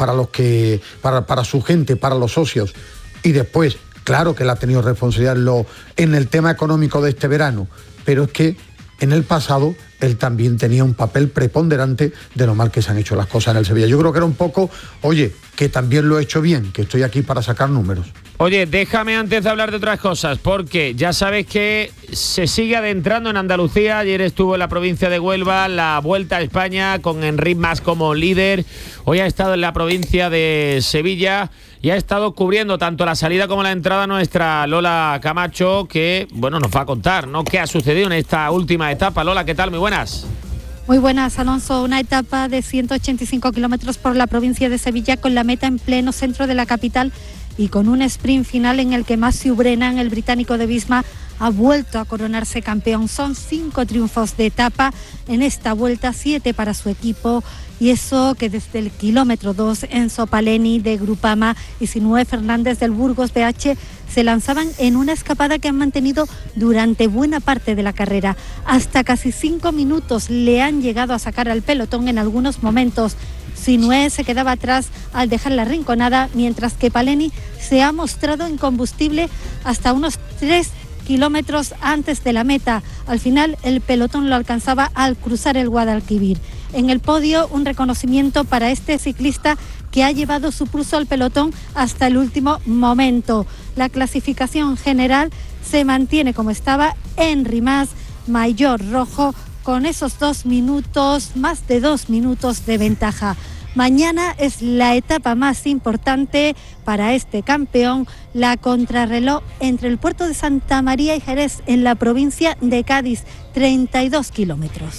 para su gente, para los socios. Y después, claro que él ha tenido responsabilidad en el tema económico de este verano, pero es que en el pasado él también tenía un papel preponderante de lo mal que se han hecho las cosas en el Sevilla. Yo creo que era un poco, oye, que también lo he hecho bien, que estoy aquí para sacar números. Oye, déjame antes de hablar de otras cosas, porque ya sabes que se sigue adentrando en Andalucía. Ayer estuvo en la provincia de Huelva, la Vuelta a España, con Enric Mas como líder. Hoy ha estado en la provincia de Sevilla y ha estado cubriendo tanto la salida como la entrada nuestra Lola Camacho, que, bueno, nos va a contar, ¿no?, qué ha sucedido en esta última etapa. Lola, ¿qué tal? Muy buenas. Muy buenas, Alonso. Una etapa de 185 kilómetros por la provincia de Sevilla, con la meta en pleno centro de la capital y con un sprint final en el que Matthew Brennan, el británico de Visma, ha vuelto a coronarse campeón. Son 5 triunfos de etapa en esta vuelta, 7 para su equipo, y eso que desde el kilómetro 2 Enzo Paleni de Grupama y Sinué Fernández del Burgos BH se lanzaban en una escapada que han mantenido durante buena parte de la carrera. Hasta casi 5 minutos le han llegado a sacar al pelotón en algunos momentos, Sinué se quedaba atrás al dejar la rinconada, mientras que Paleni se ha mostrado incombustible hasta unos 3 kilómetros antes de la meta. Al final el pelotón lo alcanzaba al cruzar el Guadalquivir. En el podio, un reconocimiento para este ciclista que ha llevado su pulso al pelotón hasta el último momento. La clasificación general se mantiene como estaba. Henry Mas, Mayor Rojo, con esos 2 minutos, más de 2 minutos de ventaja. Mañana es la etapa más importante para este campeón, la contrarreloj entre el puerto de Santa María y Jerez, en la provincia de Cádiz, 32 kilómetros.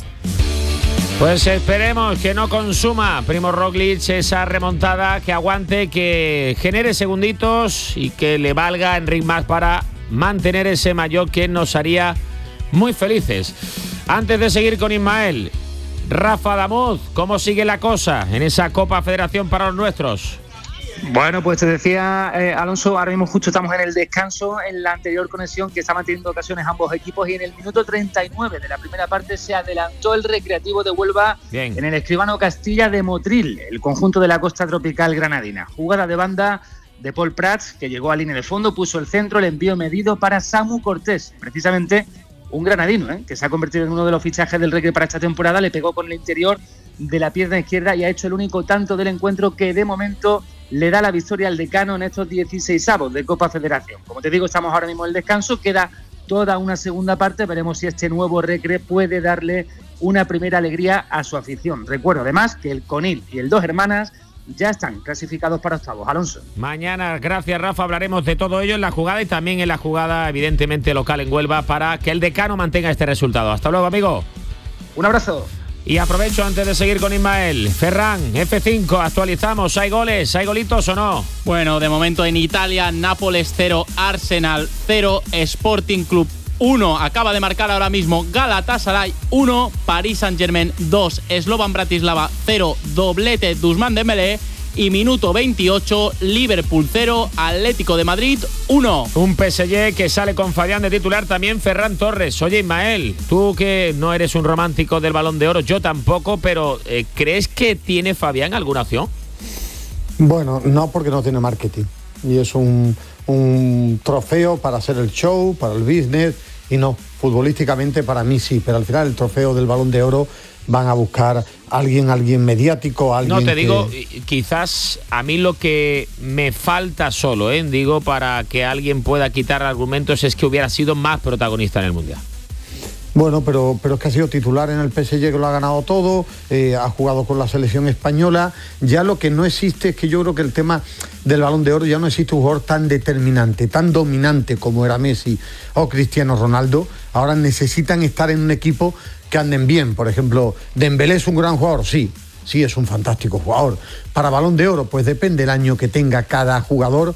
Pues esperemos que no consuma Primož Roglič esa remontada, que aguante, que genere segunditos y que le valga a Enric Mas para mantener ese maillot que nos haría muy felices. Antes de seguir con Ismael, Rafa Damuz, ¿cómo sigue la cosa en esa Copa Federación para los nuestros? Bueno, pues te decía, Alonso, ahora mismo justo estamos en el descanso, en la anterior conexión que estaban teniendo ocasiones ambos equipos, y en el minuto 39 de la primera parte se adelantó el Recreativo de Huelva. Bien. En el Escribano Castilla de Motril, el conjunto de la costa tropical granadina. Jugada de banda de Paul Prats, que llegó a línea de fondo, puso el centro, el envío medido para Samu Cortés, precisamente un granadino, que se ha convertido en uno de los fichajes del Recre para esta temporada. Le pegó con el interior de la pierna izquierda y ha hecho el único tanto del encuentro, que de momento le da la victoria al Decano en estos 16avos de Copa Federación. Como te digo, estamos ahora mismo en el descanso, queda toda una segunda parte, veremos si este nuevo Recre puede darle una primera alegría a su afición. Recuerdo además que el Conil y el Dos Hermanas ya están clasificados para octavos. Alonso. Mañana, gracias Rafa, hablaremos de todo ello en la jugada y también en la jugada evidentemente local en Huelva, para que el Decano mantenga este resultado. Hasta luego, amigo. Un abrazo. Y aprovecho antes de seguir con Ismael. Ferran, F5, actualizamos. ¿Hay goles? ¿Hay golitos o no? Bueno, de momento en Italia, Nápoles 0, Arsenal 0, Sporting Club 1. Acaba de marcar ahora mismo Galatasaray 1, Paris Saint-Germain 2, Slovan Bratislava 0, doblete de Ousmane Dembélé. Y minuto 28, Liverpool 0, Atlético de Madrid 1. Un PSG que sale con Fabián de titular, también Ferran Torres. Oye, Ismael, tú que no eres un romántico del Balón de Oro, yo tampoco, pero ¿crees que tiene Fabián alguna opción? Bueno, no, porque no tiene marketing. Y es un trofeo para hacer el show, para el business, y no, futbolísticamente para mí sí, pero al final el trofeo del Balón de Oro van a buscar alguien mediático, alguien. No, te digo, quizás a mí lo que me falta solo, digo, para que alguien pueda quitar argumentos, es que hubiera sido más protagonista en el Mundial. Bueno, pero es que ha sido titular en el PSG, que lo ha ganado todo, ha jugado con la selección española. Ya lo que no existe es que yo creo que el tema del Balón de Oro, ya no existe un jugador tan determinante, tan dominante como era Messi o Cristiano Ronaldo. Ahora necesitan estar en un equipo que anden bien. Por ejemplo, Dembélé es un gran jugador, sí, es un fantástico jugador. Para Balón de Oro, pues depende el año que tenga cada jugador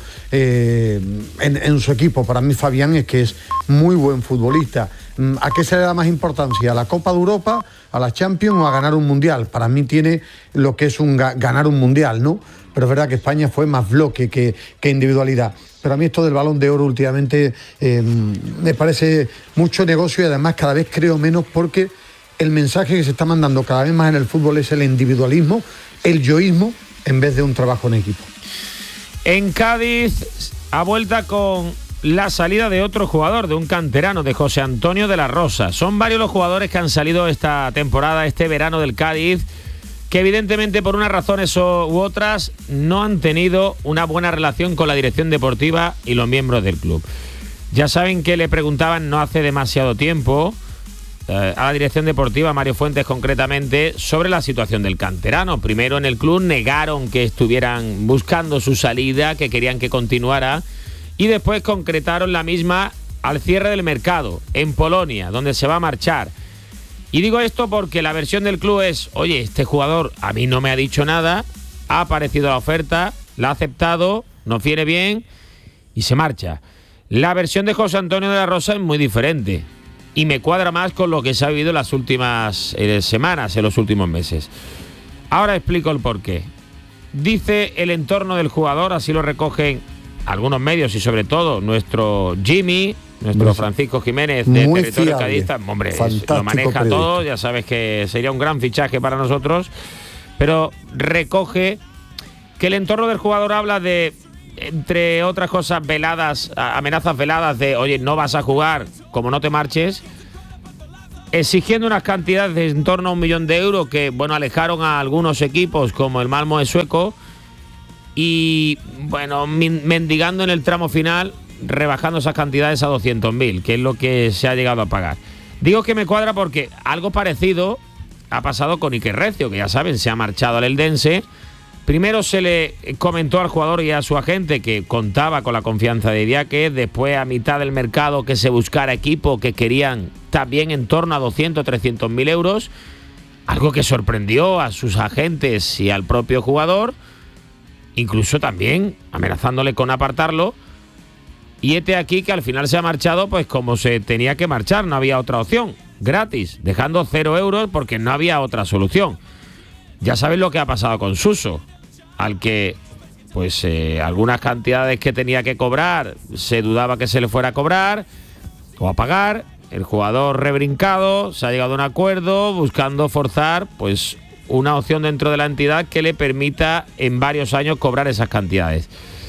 en su equipo. Para mí Fabián es que es muy buen futbolista. ¿A qué se le da más importancia? ¿A la Copa de Europa, a la Champions o a ganar un Mundial? Para mí tiene lo que es ganar un Mundial, ¿no? Pero es verdad que España fue más bloque que individualidad. Pero a mí esto del Balón de Oro últimamente me parece mucho negocio, y además cada vez creo menos, porque el mensaje que se está mandando cada vez más en el fútbol es el individualismo, el yoísmo, en vez de un trabajo en equipo. En Cádiz, a vuelta con la salida de otro jugador, de un canterano, de José Antonio de la Rosa. Son varios los jugadores que han salido esta temporada, este verano del Cádiz, que evidentemente por unas razones u otras no han tenido una buena relación con la dirección deportiva y los miembros del club. Ya saben que le preguntaban no hace demasiado tiempo a la dirección deportiva, Mario Fuentes concretamente, sobre la situación del canterano. Primero en el club negaron que estuvieran buscando su salida, que querían que continuara, y después concretaron la misma al cierre del mercado en Polonia, donde se va a marchar. Y digo esto porque la versión del club es: oye, este jugador a mí no me ha dicho nada, ha aparecido la oferta, la ha aceptado, nos viene bien y se marcha. La versión de José Antonio de la Rosa es muy diferente y me cuadra más con lo que se ha vivido en las últimas semanas, en los últimos meses. Ahora explico el porqué. Dice el entorno del jugador, así lo recogen algunos medios y sobre todo nuestro Francisco Jiménez de Territorio Cadista, hombre, lo maneja todo, ya sabes que sería un gran fichaje para nosotros. pero recoge que el entorno del jugador habla de, entre otras cosas, veladas, amenazas veladas de, oye, no vas a jugar como no te marches, exigiendo unas cantidades de en torno a 1 millón de euros que, bueno, alejaron a algunos equipos como el Malmö de sueco y, bueno, mendigando en el tramo final, rebajando esas cantidades a 200.000, que es lo que se ha llegado a pagar. Digo que me cuadra porque algo parecido ha pasado con Iker Recio, que ya saben, se ha marchado al Eldense. Primero se le comentó al jugador y a su agente que contaba con la confianza de Idiáquez, después a mitad del mercado que se buscara equipo que querían también en torno a 200-300.000 euros, algo que sorprendió a sus agentes y al propio jugador, incluso también amenazándole con apartarlo, y este aquí que al final se ha marchado pues como se tenía que marchar, no había otra opción, gratis, dejando 0 euros porque no había otra solución. Ya sabéis lo que ha pasado con Suso, al que pues algunas cantidades que tenía que cobrar se dudaba que se le fuera a cobrar o a pagar. El jugador rebrincado, se ha llegado a un acuerdo buscando forzar pues una opción dentro de la entidad que le permita en varios años cobrar esas cantidades.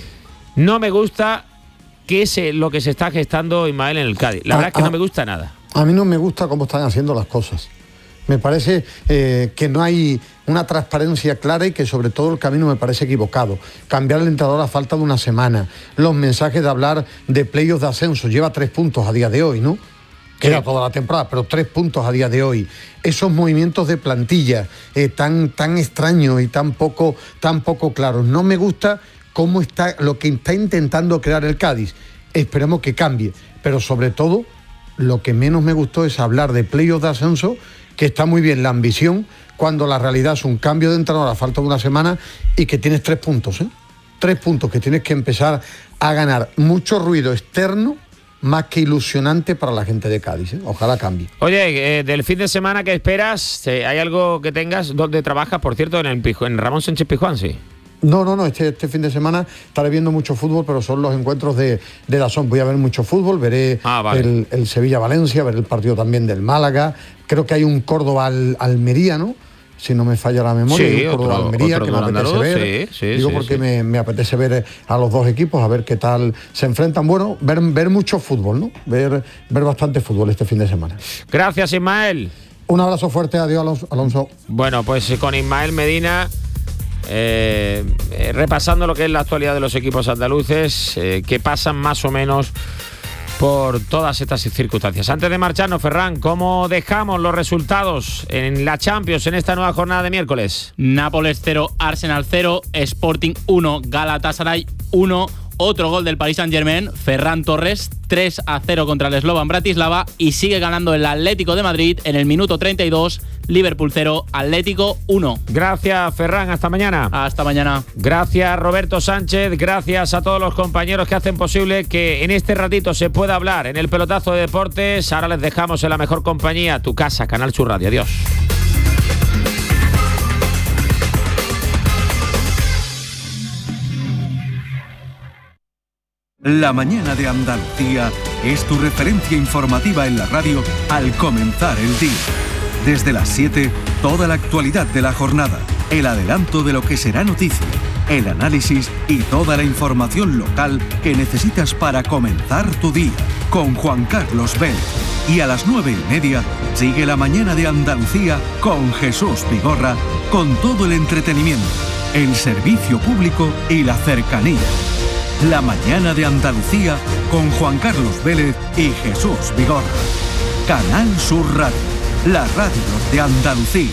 No me gusta que es lo que se está gestando, Ismael, en el Cádiz. La verdad es que no me gusta nada. A mí no me gusta cómo están haciendo las cosas. Me parece que no hay una transparencia clara y que sobre todo el camino me parece equivocado. Cambiar el entrenador a falta de una semana. Los mensajes de hablar de playoffs de ascenso. Lleva 3 puntos a día de hoy, ¿no? Queda toda la temporada, pero 3 puntos a día de hoy. Esos movimientos de plantilla tan extraños y tan poco claros. No me gusta cómo está lo que está intentando crear el Cádiz. Esperemos que cambie. Pero sobre todo, lo que menos me gustó es hablar de playoffs de ascenso, que está muy bien la ambición, cuando la realidad es un cambio de entrenador a falta de una semana y que tienes 3 puntos, 3 puntos que tienes que empezar a ganar. Mucho ruido externo, más que ilusionante para la gente de Cádiz, Ojalá cambie. Oye, del fin de semana que esperas, ¿hay algo que tengas? ¿Dónde trabajas, por cierto, en Ramón Sánchez Pizjuán, sí? No, este fin de semana estaré viendo mucho fútbol, pero son los encuentros de DAZN. Voy a ver mucho fútbol, veré el Sevilla-Valencia, veré el partido también del Málaga. Creo que hay un Córdoba-Almería, ¿no? Si no me falla la memoria, sí, un Córdoba-Almería que me apetece ver. Digo porque me apetece ver a los dos equipos, a ver qué tal se enfrentan. Bueno, ver mucho fútbol, ¿no? Ver bastante fútbol este fin de semana. Gracias, Ismael. Un abrazo fuerte, adiós, Alonso. Bueno, pues con Ismael Medina, repasando lo que es la actualidad de los equipos andaluces, que pasan más o menos por todas estas circunstancias. Antes de marcharnos, Ferran, ¿cómo dejamos los resultados en la Champions en esta nueva jornada de miércoles? Nápoles 0, Arsenal 0, Sporting 1, Galatasaray 1. Otro gol del Paris Saint-Germain, Ferran Torres, 3-0 contra el Slovan Bratislava, y sigue ganando el Atlético de Madrid en el minuto 32, Liverpool 0, Atlético 1. Gracias, Ferran, hasta mañana. Hasta mañana. Gracias, Roberto Sánchez, gracias a todos los compañeros que hacen posible que en este ratito se pueda hablar en el pelotazo de deportes. Ahora les dejamos en la mejor compañía, tu casa, Canal Sur Radio. Adiós. La mañana de Andalucía es tu referencia informativa en la radio al comenzar el día. Desde las 7, toda la actualidad de la jornada, el adelanto de lo que será noticia, el análisis y toda la información local que necesitas para comenzar tu día. Con Juan Carlos Vélez. Y a las 9:30 sigue la mañana de Andalucía con Jesús Vigorra, con todo el entretenimiento, el servicio público y la cercanía. La mañana de Andalucía con Juan Carlos Vélez y Jesús Vigorra. Canal Sur Radio, la radio de Andalucía.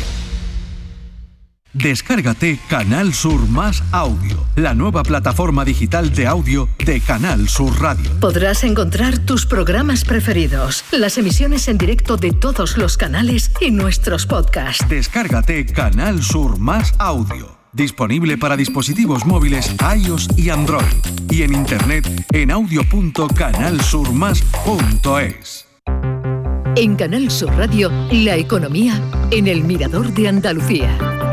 Descárgate Canal Sur Más Audio, la nueva plataforma digital de audio de Canal Sur Radio. Podrás encontrar tus programas preferidos, las emisiones en directo de todos los canales y nuestros podcasts. Descárgate Canal Sur Más Audio. Disponible para dispositivos móviles iOS y Android. Y en internet en audio.canalsurmas.es. En Canal Sur Radio, la economía en el Mirador de Andalucía.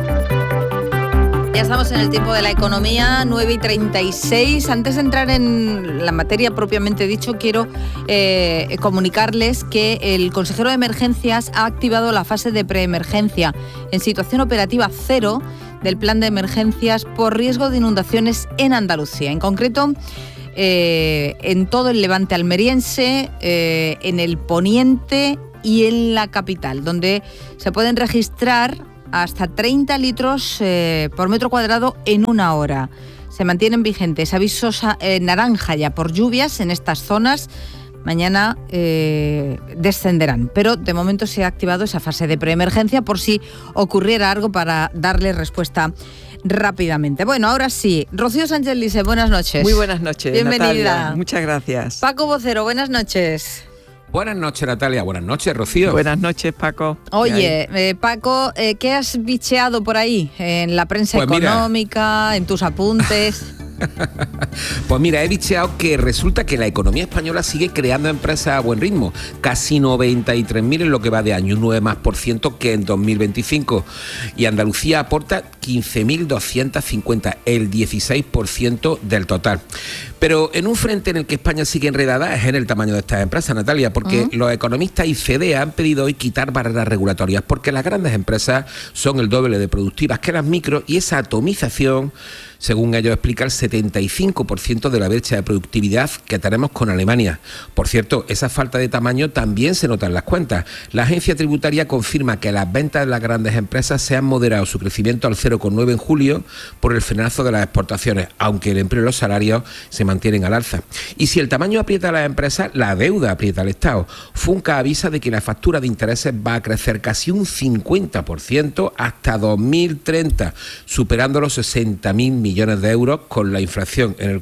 Ya estamos en el tiempo de la economía, 9:36. Antes de entrar en la materia propiamente dicho, quiero comunicarles que el consejero de emergencias ha activado la fase de preemergencia en situación operativa 0 del plan de emergencias por riesgo de inundaciones en Andalucía. En concreto, en todo el levante almeriense, en el poniente y en la capital, donde se pueden registrar hasta 30 litros por metro cuadrado en una hora. Se mantienen vigentes avisos naranja ya por lluvias en estas zonas. Mañana descenderán, pero de momento se ha activado esa fase de preemergencia por si ocurriera algo para darle respuesta rápidamente. Bueno, ahora sí, Rocío Sánchez Lice, buenas noches. Muy buenas noches, bienvenida. Natalia. Muchas gracias. Paco Vocero, buenas noches. Buenas noches, Natalia. Buenas noches, Rocío. Buenas noches, Paco. Oye, Paco, ¿qué has bicheado por ahí? En la prensa económica, en tus apuntes. Pues mira, he bicheado que resulta que la economía española sigue creando empresas a buen ritmo, casi 93.000 en lo que va de año, un 9% que en 2025, y Andalucía aporta 15.250, el 16% del total. Pero en un frente en el que España sigue enredada es en el tamaño de estas empresas, Natalia, porque los economistas y FEDEA han pedido hoy quitar barreras regulatorias, porque las grandes empresas son el doble de productivas que las micro, y esa atomización, según ellos explica, el 75% de la brecha de productividad que tenemos con Alemania. Por cierto, esa falta de tamaño también se nota en las cuentas. La agencia tributaria confirma que las ventas de las grandes empresas se han moderado su crecimiento al 0,9 en julio por el frenazo de las exportaciones, aunque el empleo y los salarios se mantienen al alza. Y si el tamaño aprieta a las empresas, la deuda aprieta al Estado. Funca avisa de que la factura de intereses va a crecer casi un 50% hasta 2030, superando los 60.000 millones de euros, con la inflación en el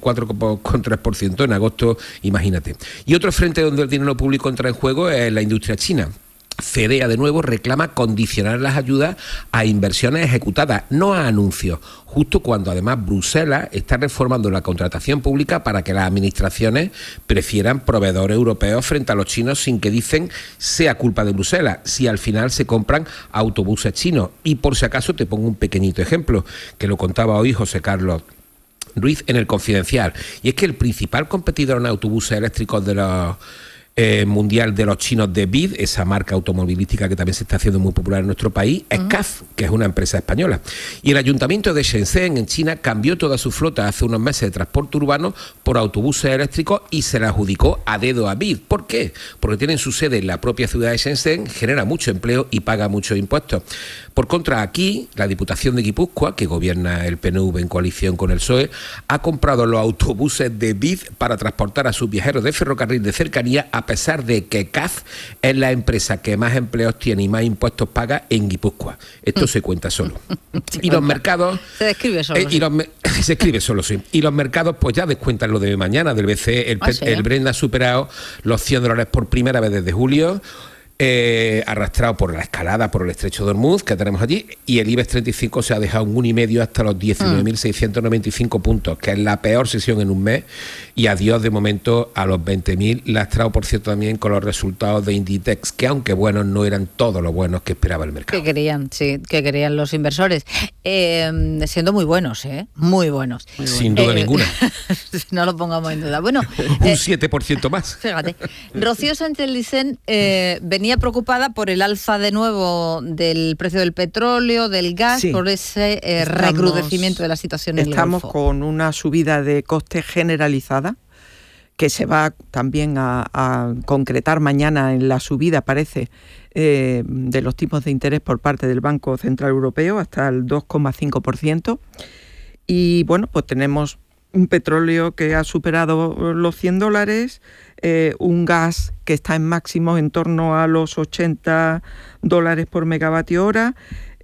4,3% en agosto, imagínate. Y otro frente donde el dinero público entra en juego es la industria china. FEDEA de nuevo reclama condicionar las ayudas a inversiones ejecutadas, no a anuncios, justo cuando además Bruselas está reformando la contratación pública para que las administraciones prefieran proveedores europeos frente a los chinos, sin que dicen sea culpa de Bruselas, si al final se compran autobuses chinos. Y por si acaso te pongo un pequeñito ejemplo, que lo contaba hoy José Carlos Ruiz en El Confidencial, y es que el principal competidor en autobuses eléctricos de los mundial de los chinos de BYD, esa marca automovilística que también se está haciendo muy popular en nuestro país, es CAF, que es una empresa española. Y el ayuntamiento de Shenzhen, en China, cambió toda su flota hace unos meses de transporte urbano por autobuses eléctricos y se la adjudicó a dedo a BYD. ¿Por qué? Porque tienen su sede en la propia ciudad de Shenzhen, genera mucho empleo y paga muchos impuestos. Por contra, aquí, la Diputación de Guipúzcoa, que gobierna el PNV en coalición con el PSOE, ha comprado los autobuses de BYD para transportar a sus viajeros de ferrocarril de cercanía, a pesar de que CAF es la empresa que más empleos tiene y más impuestos paga en Guipúzcoa. Esto se cuenta solo. Y los mercados... Se describe solo. Se escribe solo, sí. Y los mercados pues ya descuentan lo de mañana del BCE. El Brent ha superado los $100 por primera vez desde julio. Arrastrado por la escalada por el estrecho de Hormuz que tenemos allí, y el IBEX 35 se ha dejado un 1,5 hasta los 19.695 puntos, que es la peor sesión en un mes, y adiós de momento a los 20.000, lastrado por cierto también con los resultados de Inditex, que aunque buenos no eran todos los buenos que esperaba el mercado. Que querían los inversores, siendo muy buenos, muy buenos. Sin duda ninguna. No lo pongamos en duda. Bueno, un 7% más. Fíjate, Rocío Sánchez Licen venía preocupada por el alza de nuevo del precio del petróleo, del gas, por ese recrudecimiento de la situación en el Golfo. Estamos con una subida de coste generalizada que se va también a concretar mañana en la subida, parece, de los tipos de interés por parte del Banco Central Europeo hasta el 2,5%. Y bueno, pues tenemos un petróleo que ha superado los $100, un gas que está en máximos en torno a los $80 por megavatio hora,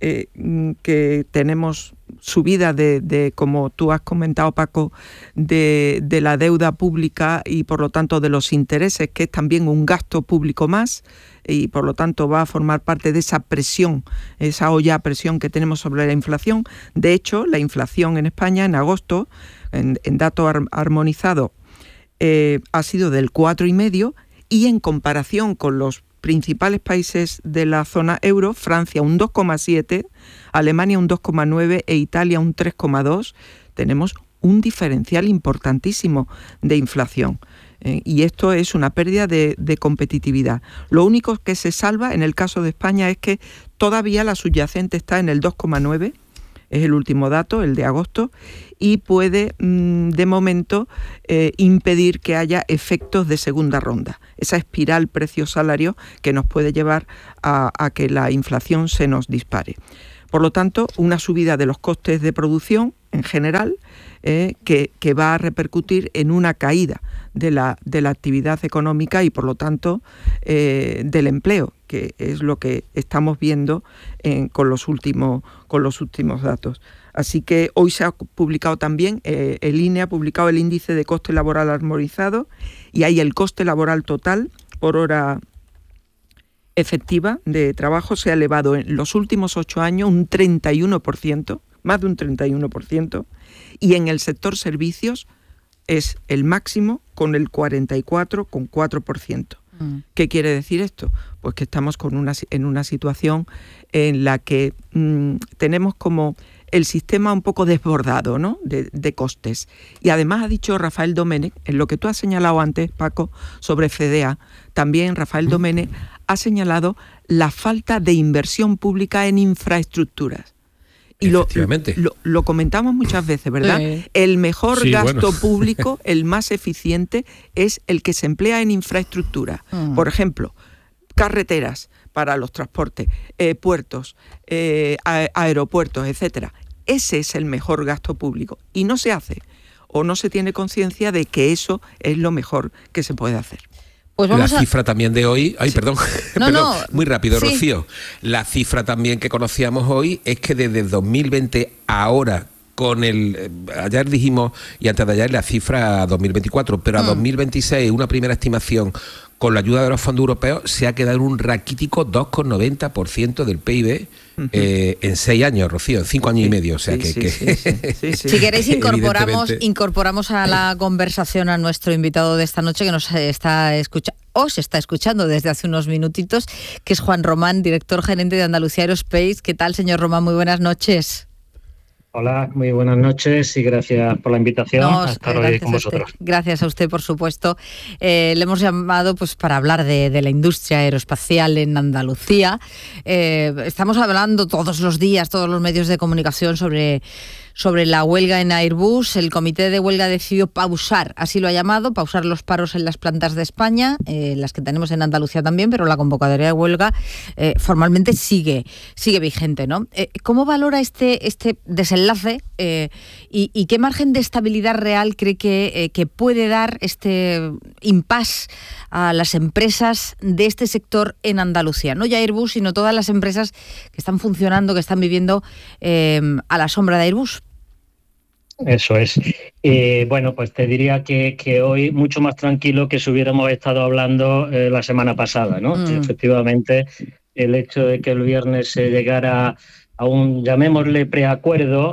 que tenemos subida de, como tú has comentado, Paco, de la deuda pública y por lo tanto de los intereses, que es también un gasto público más, y por lo tanto va a formar parte de esa presión, esa olla a presión que tenemos sobre la inflación. De hecho, la inflación en España en agosto, en dato armonizado, ha sido del 4,5%, y en comparación con los principales países de la zona euro, Francia un 2,7%, Alemania un 2,9% e Italia un 3,2%, tenemos un diferencial importantísimo de inflación. Y esto es una pérdida de competitividad. Lo único que se salva en el caso de España es que todavía la subyacente está en el 2,9%, es el último dato, el de agosto, y puede de momento impedir que haya efectos de segunda ronda, esa espiral precio-salario que nos puede llevar a que la inflación se nos dispare. Por lo tanto, una subida de los costes de producción en general que va a repercutir en una caída de la actividad económica y por lo tanto del empleo, que es lo que estamos viendo con los últimos datos. Así que hoy se ha publicado también, el INE ha publicado el índice de coste laboral armonizado y ahí el coste laboral total por hora efectiva de trabajo se ha elevado en los últimos 8 años un 31%, más de un 31%, y en el sector servicios es el máximo con el 44,4%. ¿Qué quiere decir esto? Pues que estamos en una situación en la que tenemos como el sistema un poco desbordado, ¿no?, de costes. Y además ha dicho Rafael Domènech, en lo que tú has señalado antes, Paco, sobre FEDEA, también Rafael Domènech ha señalado la falta de inversión pública en infraestructuras. Y lo comentamos muchas veces, ¿verdad? El mejor gasto público, el más eficiente, es el que se emplea en infraestructura. Por ejemplo, carreteras para los transportes, puertos, aeropuertos, etcétera. Ese es el mejor gasto público. Y no se hace, o no se tiene conciencia de que eso es lo mejor que se puede hacer. Pues vamos la cifra también de hoy, muy rápido, sí. Rocío. La cifra también que conocíamos hoy es que desde 2020 a ahora, ayer dijimos, y antes de ayer la cifra a 2024, pero a 2026 una primera estimación con la ayuda de los fondos europeos se ha quedado en un raquítico 2,90% del PIB en 6 años, Rocío, en 5 años y medio. O sea Si queréis incorporamos a la conversación a nuestro invitado de esta noche que nos está escuchando desde hace unos minutitos, que es Juan Román, director gerente de Andalucía Aerospace. ¿Qué tal, señor Román? Muy buenas noches. Hola, muy buenas noches y gracias por la invitación a estar hoy con vosotros. Gracias a usted, por supuesto. Le hemos llamado pues para hablar de la industria aeroespacial en Andalucía. Estamos hablando todos los días, todos los medios de comunicación sobre la huelga en Airbus. El comité de huelga decidió pausar, así lo ha llamado, pausar los paros en las plantas de España, las que tenemos en Andalucía también, pero la convocatoria de huelga formalmente sigue vigente, ¿no? ¿Cómo valora este desenlace y qué margen de estabilidad real cree que puede dar este impasse a las empresas de este sector en Andalucía? No ya Airbus, sino todas las empresas que están funcionando, que están viviendo a la sombra de Airbus. Eso es. Bueno, pues te diría que hoy mucho más tranquilo que si hubiéramos estado hablando la semana pasada, ¿no? Efectivamente, el hecho de que el viernes se llegara a un, llamémosle, preacuerdo,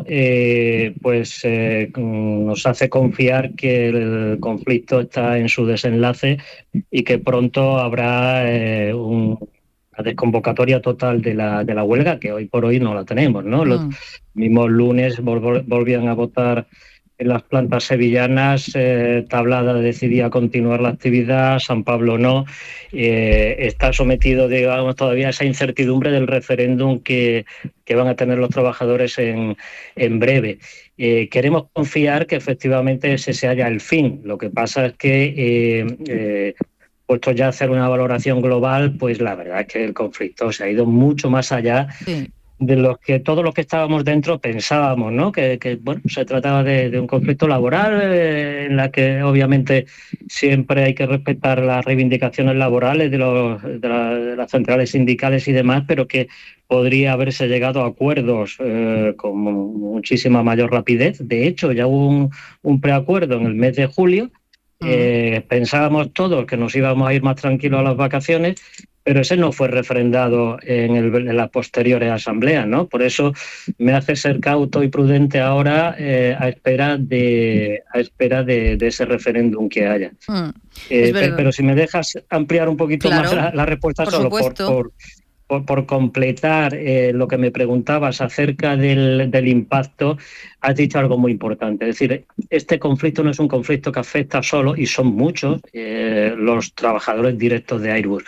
nos hace confiar que el conflicto está en su desenlace y que pronto habrá una desconvocatoria total de la huelga, que hoy por hoy no la tenemos, ¿no? Los mismos lunes volvían a votar en las plantas sevillanas, Tablada decidía continuar la actividad, San Pablo no. Está sometido, digamos, todavía a esa incertidumbre del referéndum que van a tener los trabajadores en breve. Queremos confiar que efectivamente ese se haya el fin. Lo que pasa es que puesto ya a hacer una valoración global, pues la verdad es que el conflicto se ha ido mucho más allá de los que todos los que estábamos dentro pensábamos, ¿no? Que bueno, se trataba de un conflicto laboral en la que obviamente siempre hay que respetar las reivindicaciones laborales de las centrales sindicales y demás, pero que podría haberse llegado a acuerdos con muchísima mayor rapidez. De hecho, ya hubo un preacuerdo en el mes de julio. Pensábamos todos que nos íbamos a ir más tranquilos a las vacaciones, pero ese no fue refrendado en las posteriores asambleas, ¿no? Por eso me hace ser cauto y prudente ahora a espera de ese referéndum que haya. Pero si me dejas ampliar un poquito más la respuesta, solo por completar lo que me preguntabas acerca del impacto, has dicho algo muy importante. Es decir, este conflicto no es un conflicto que afecta solo, y son muchos, los trabajadores directos de Airbus.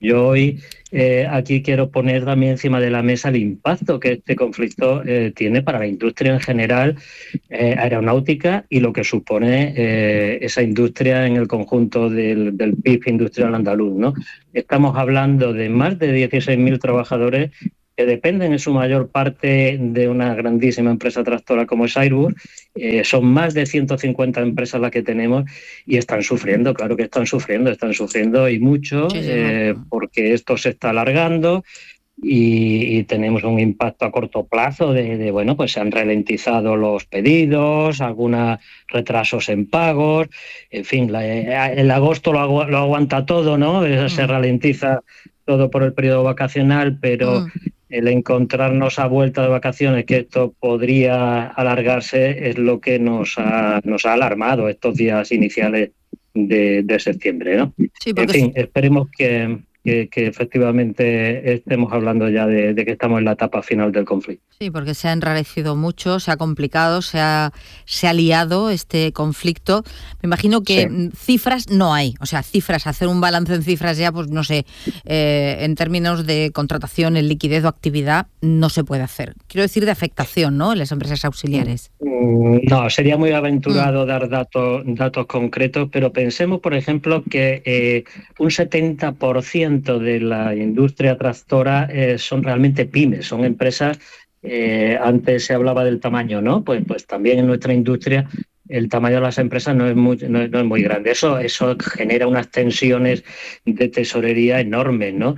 Yo hoy aquí quiero poner también encima de la mesa el impacto que este conflicto tiene para la industria en general, aeronáutica, y lo que supone esa industria en el conjunto del PIB industrial andaluz, ¿no? Estamos hablando de más de 16.000 trabajadores que dependen en su mayor parte de una grandísima empresa tractora como es Airbus. Son más de 150 empresas las que tenemos y están sufriendo, claro que están sufriendo y mucho, porque esto se está alargando y tenemos un impacto a corto plazo bueno, pues se han ralentizado los pedidos, algunos retrasos en pagos, en fin, el agosto lo aguanta todo, ¿no? Se ralentiza todo por el periodo vacacional, pero el encontrarnos a vuelta de vacaciones que esto podría alargarse es lo que nos ha alarmado estos días iniciales de septiembre, ¿no? Sí, en fin, esperemos que efectivamente estemos hablando ya de que estamos en la etapa final del conflicto. Sí, porque se ha enrarecido mucho, se ha complicado, se ha liado este conflicto. Me imagino que cifras no hay, o sea, cifras, hacer un balance en cifras ya, pues no sé, en términos de contratación, en liquidez o actividad, no se puede hacer. Quiero decir de afectación, ¿no?, en las empresas auxiliares. No, sería muy aventurado dar datos concretos, pero pensemos, por ejemplo, que un 70% de la industria tractora son realmente pymes, son empresas. Antes se hablaba del tamaño, ¿no? Pues también en nuestra industria el tamaño de las empresas no es muy grande. Eso genera unas tensiones de tesorería enormes, ¿no?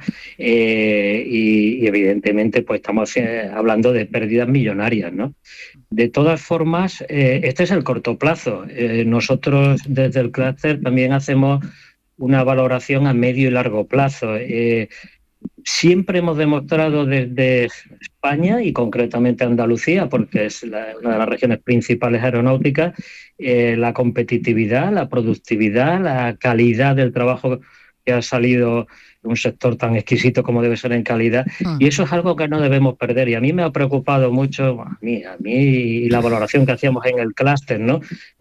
Y evidentemente pues estamos hablando de pérdidas millonarias, ¿no? De todas formas, este es el corto plazo. Nosotros desde el clúster también hacemos una valoración a medio y largo plazo. Siempre hemos demostrado desde España y concretamente Andalucía, porque es una de las regiones principales aeronáuticas, la competitividad, la productividad, la calidad del trabajo que ha salido de un sector tan exquisito como debe ser en calidad, y eso es algo que no debemos perder. Y a mí me ha preocupado mucho, a mí y la valoración que hacíamos en el clúster, ¿no?,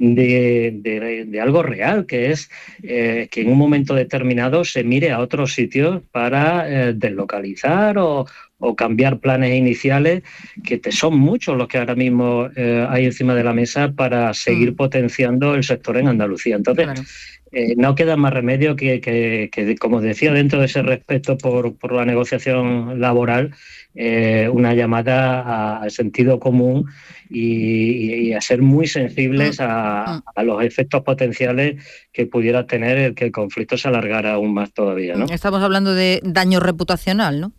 de algo real, que es que en un momento determinado se mire a otros sitios para deslocalizar o cambiar planes iniciales, que son muchos los que ahora mismo hay encima de la mesa para seguir potenciando el sector en Andalucía. Entonces, no queda más remedio que, como decía, dentro de ese respeto por la negociación laboral, una llamada al sentido común y a ser muy sensibles a los efectos potenciales que pudiera tener el que el conflicto se alargara aún más todavía, ¿no? Estamos hablando de daño reputacional, ¿no?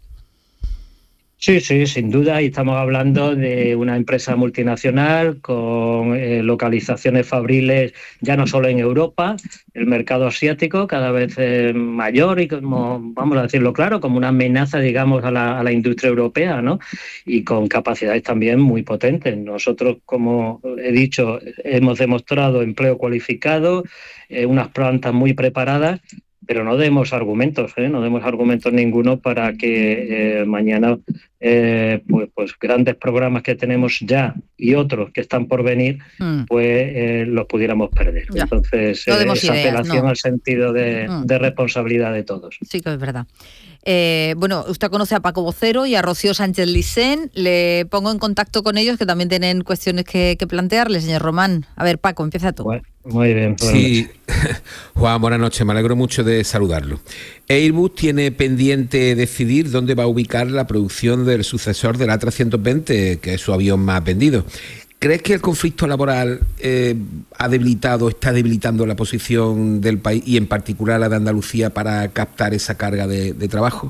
Sí, sin duda, y estamos hablando de una empresa multinacional con localizaciones fabriles ya no solo en Europa, el mercado asiático cada vez mayor y, como vamos a decirlo claro, como una amenaza, digamos, a la industria europea, ¿no? Y con capacidades también muy potentes. Nosotros, como he dicho, hemos demostrado empleo cualificado, unas plantas muy preparadas, pero no demos argumentos, no demos argumentos ninguno para que mañana pues grandes programas que tenemos ya y otros que están por venir, pues los pudiéramos perder. Ya. Entonces, no esa apelación al sentido de responsabilidad de todos. Sí que es verdad. Bueno, usted conoce a Paco Vocero y a Rocío Sánchez Licén. Le pongo en contacto con ellos, que también tienen cuestiones que plantearle, señor Román. A ver, Paco, empieza tú. Bueno, muy bien. Sí, Juan, buenas noches. Me alegro mucho de saludarlo. Airbus tiene pendiente decidir dónde va a ubicar la producción del sucesor del A320, que es su avión más vendido. ¿Crees que el conflicto laboral está debilitando la posición del país y en particular la de Andalucía para captar esa carga de trabajo?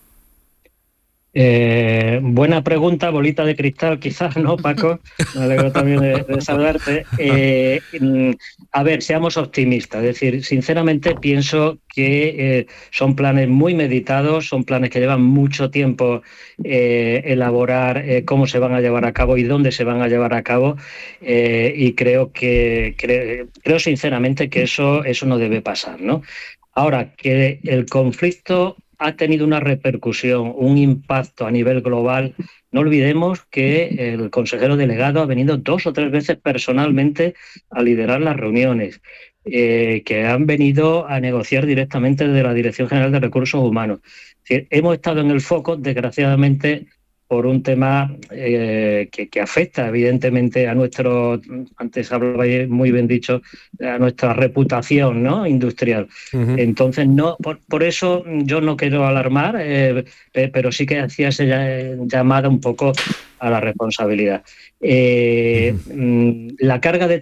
Buena pregunta, bolita de cristal, quizás, ¿no, Paco? Me alegro también de saludarte. A ver, seamos optimistas. Es decir, sinceramente pienso que son planes muy meditados, son planes que llevan mucho tiempo elaborar cómo se van a llevar a cabo y dónde se van a llevar a cabo, y creo sinceramente que eso no debe pasar, ¿no? Ahora, que el conflicto ha tenido una repercusión, un impacto a nivel global. No olvidemos que el consejero delegado ha venido 2 o 3 veces personalmente a liderar las reuniones. que han venido a negociar directamente desde la Dirección General de Recursos Humanos. Es decir, hemos estado en el foco, desgraciadamente, por un tema que afecta evidentemente a nuestro, antes hablaba muy bien dicho, a nuestra reputación, ¿no?, industrial. Entonces, no, por eso yo no quiero alarmar, pero sí que hacía ese llamada un poco a la responsabilidad. La carga de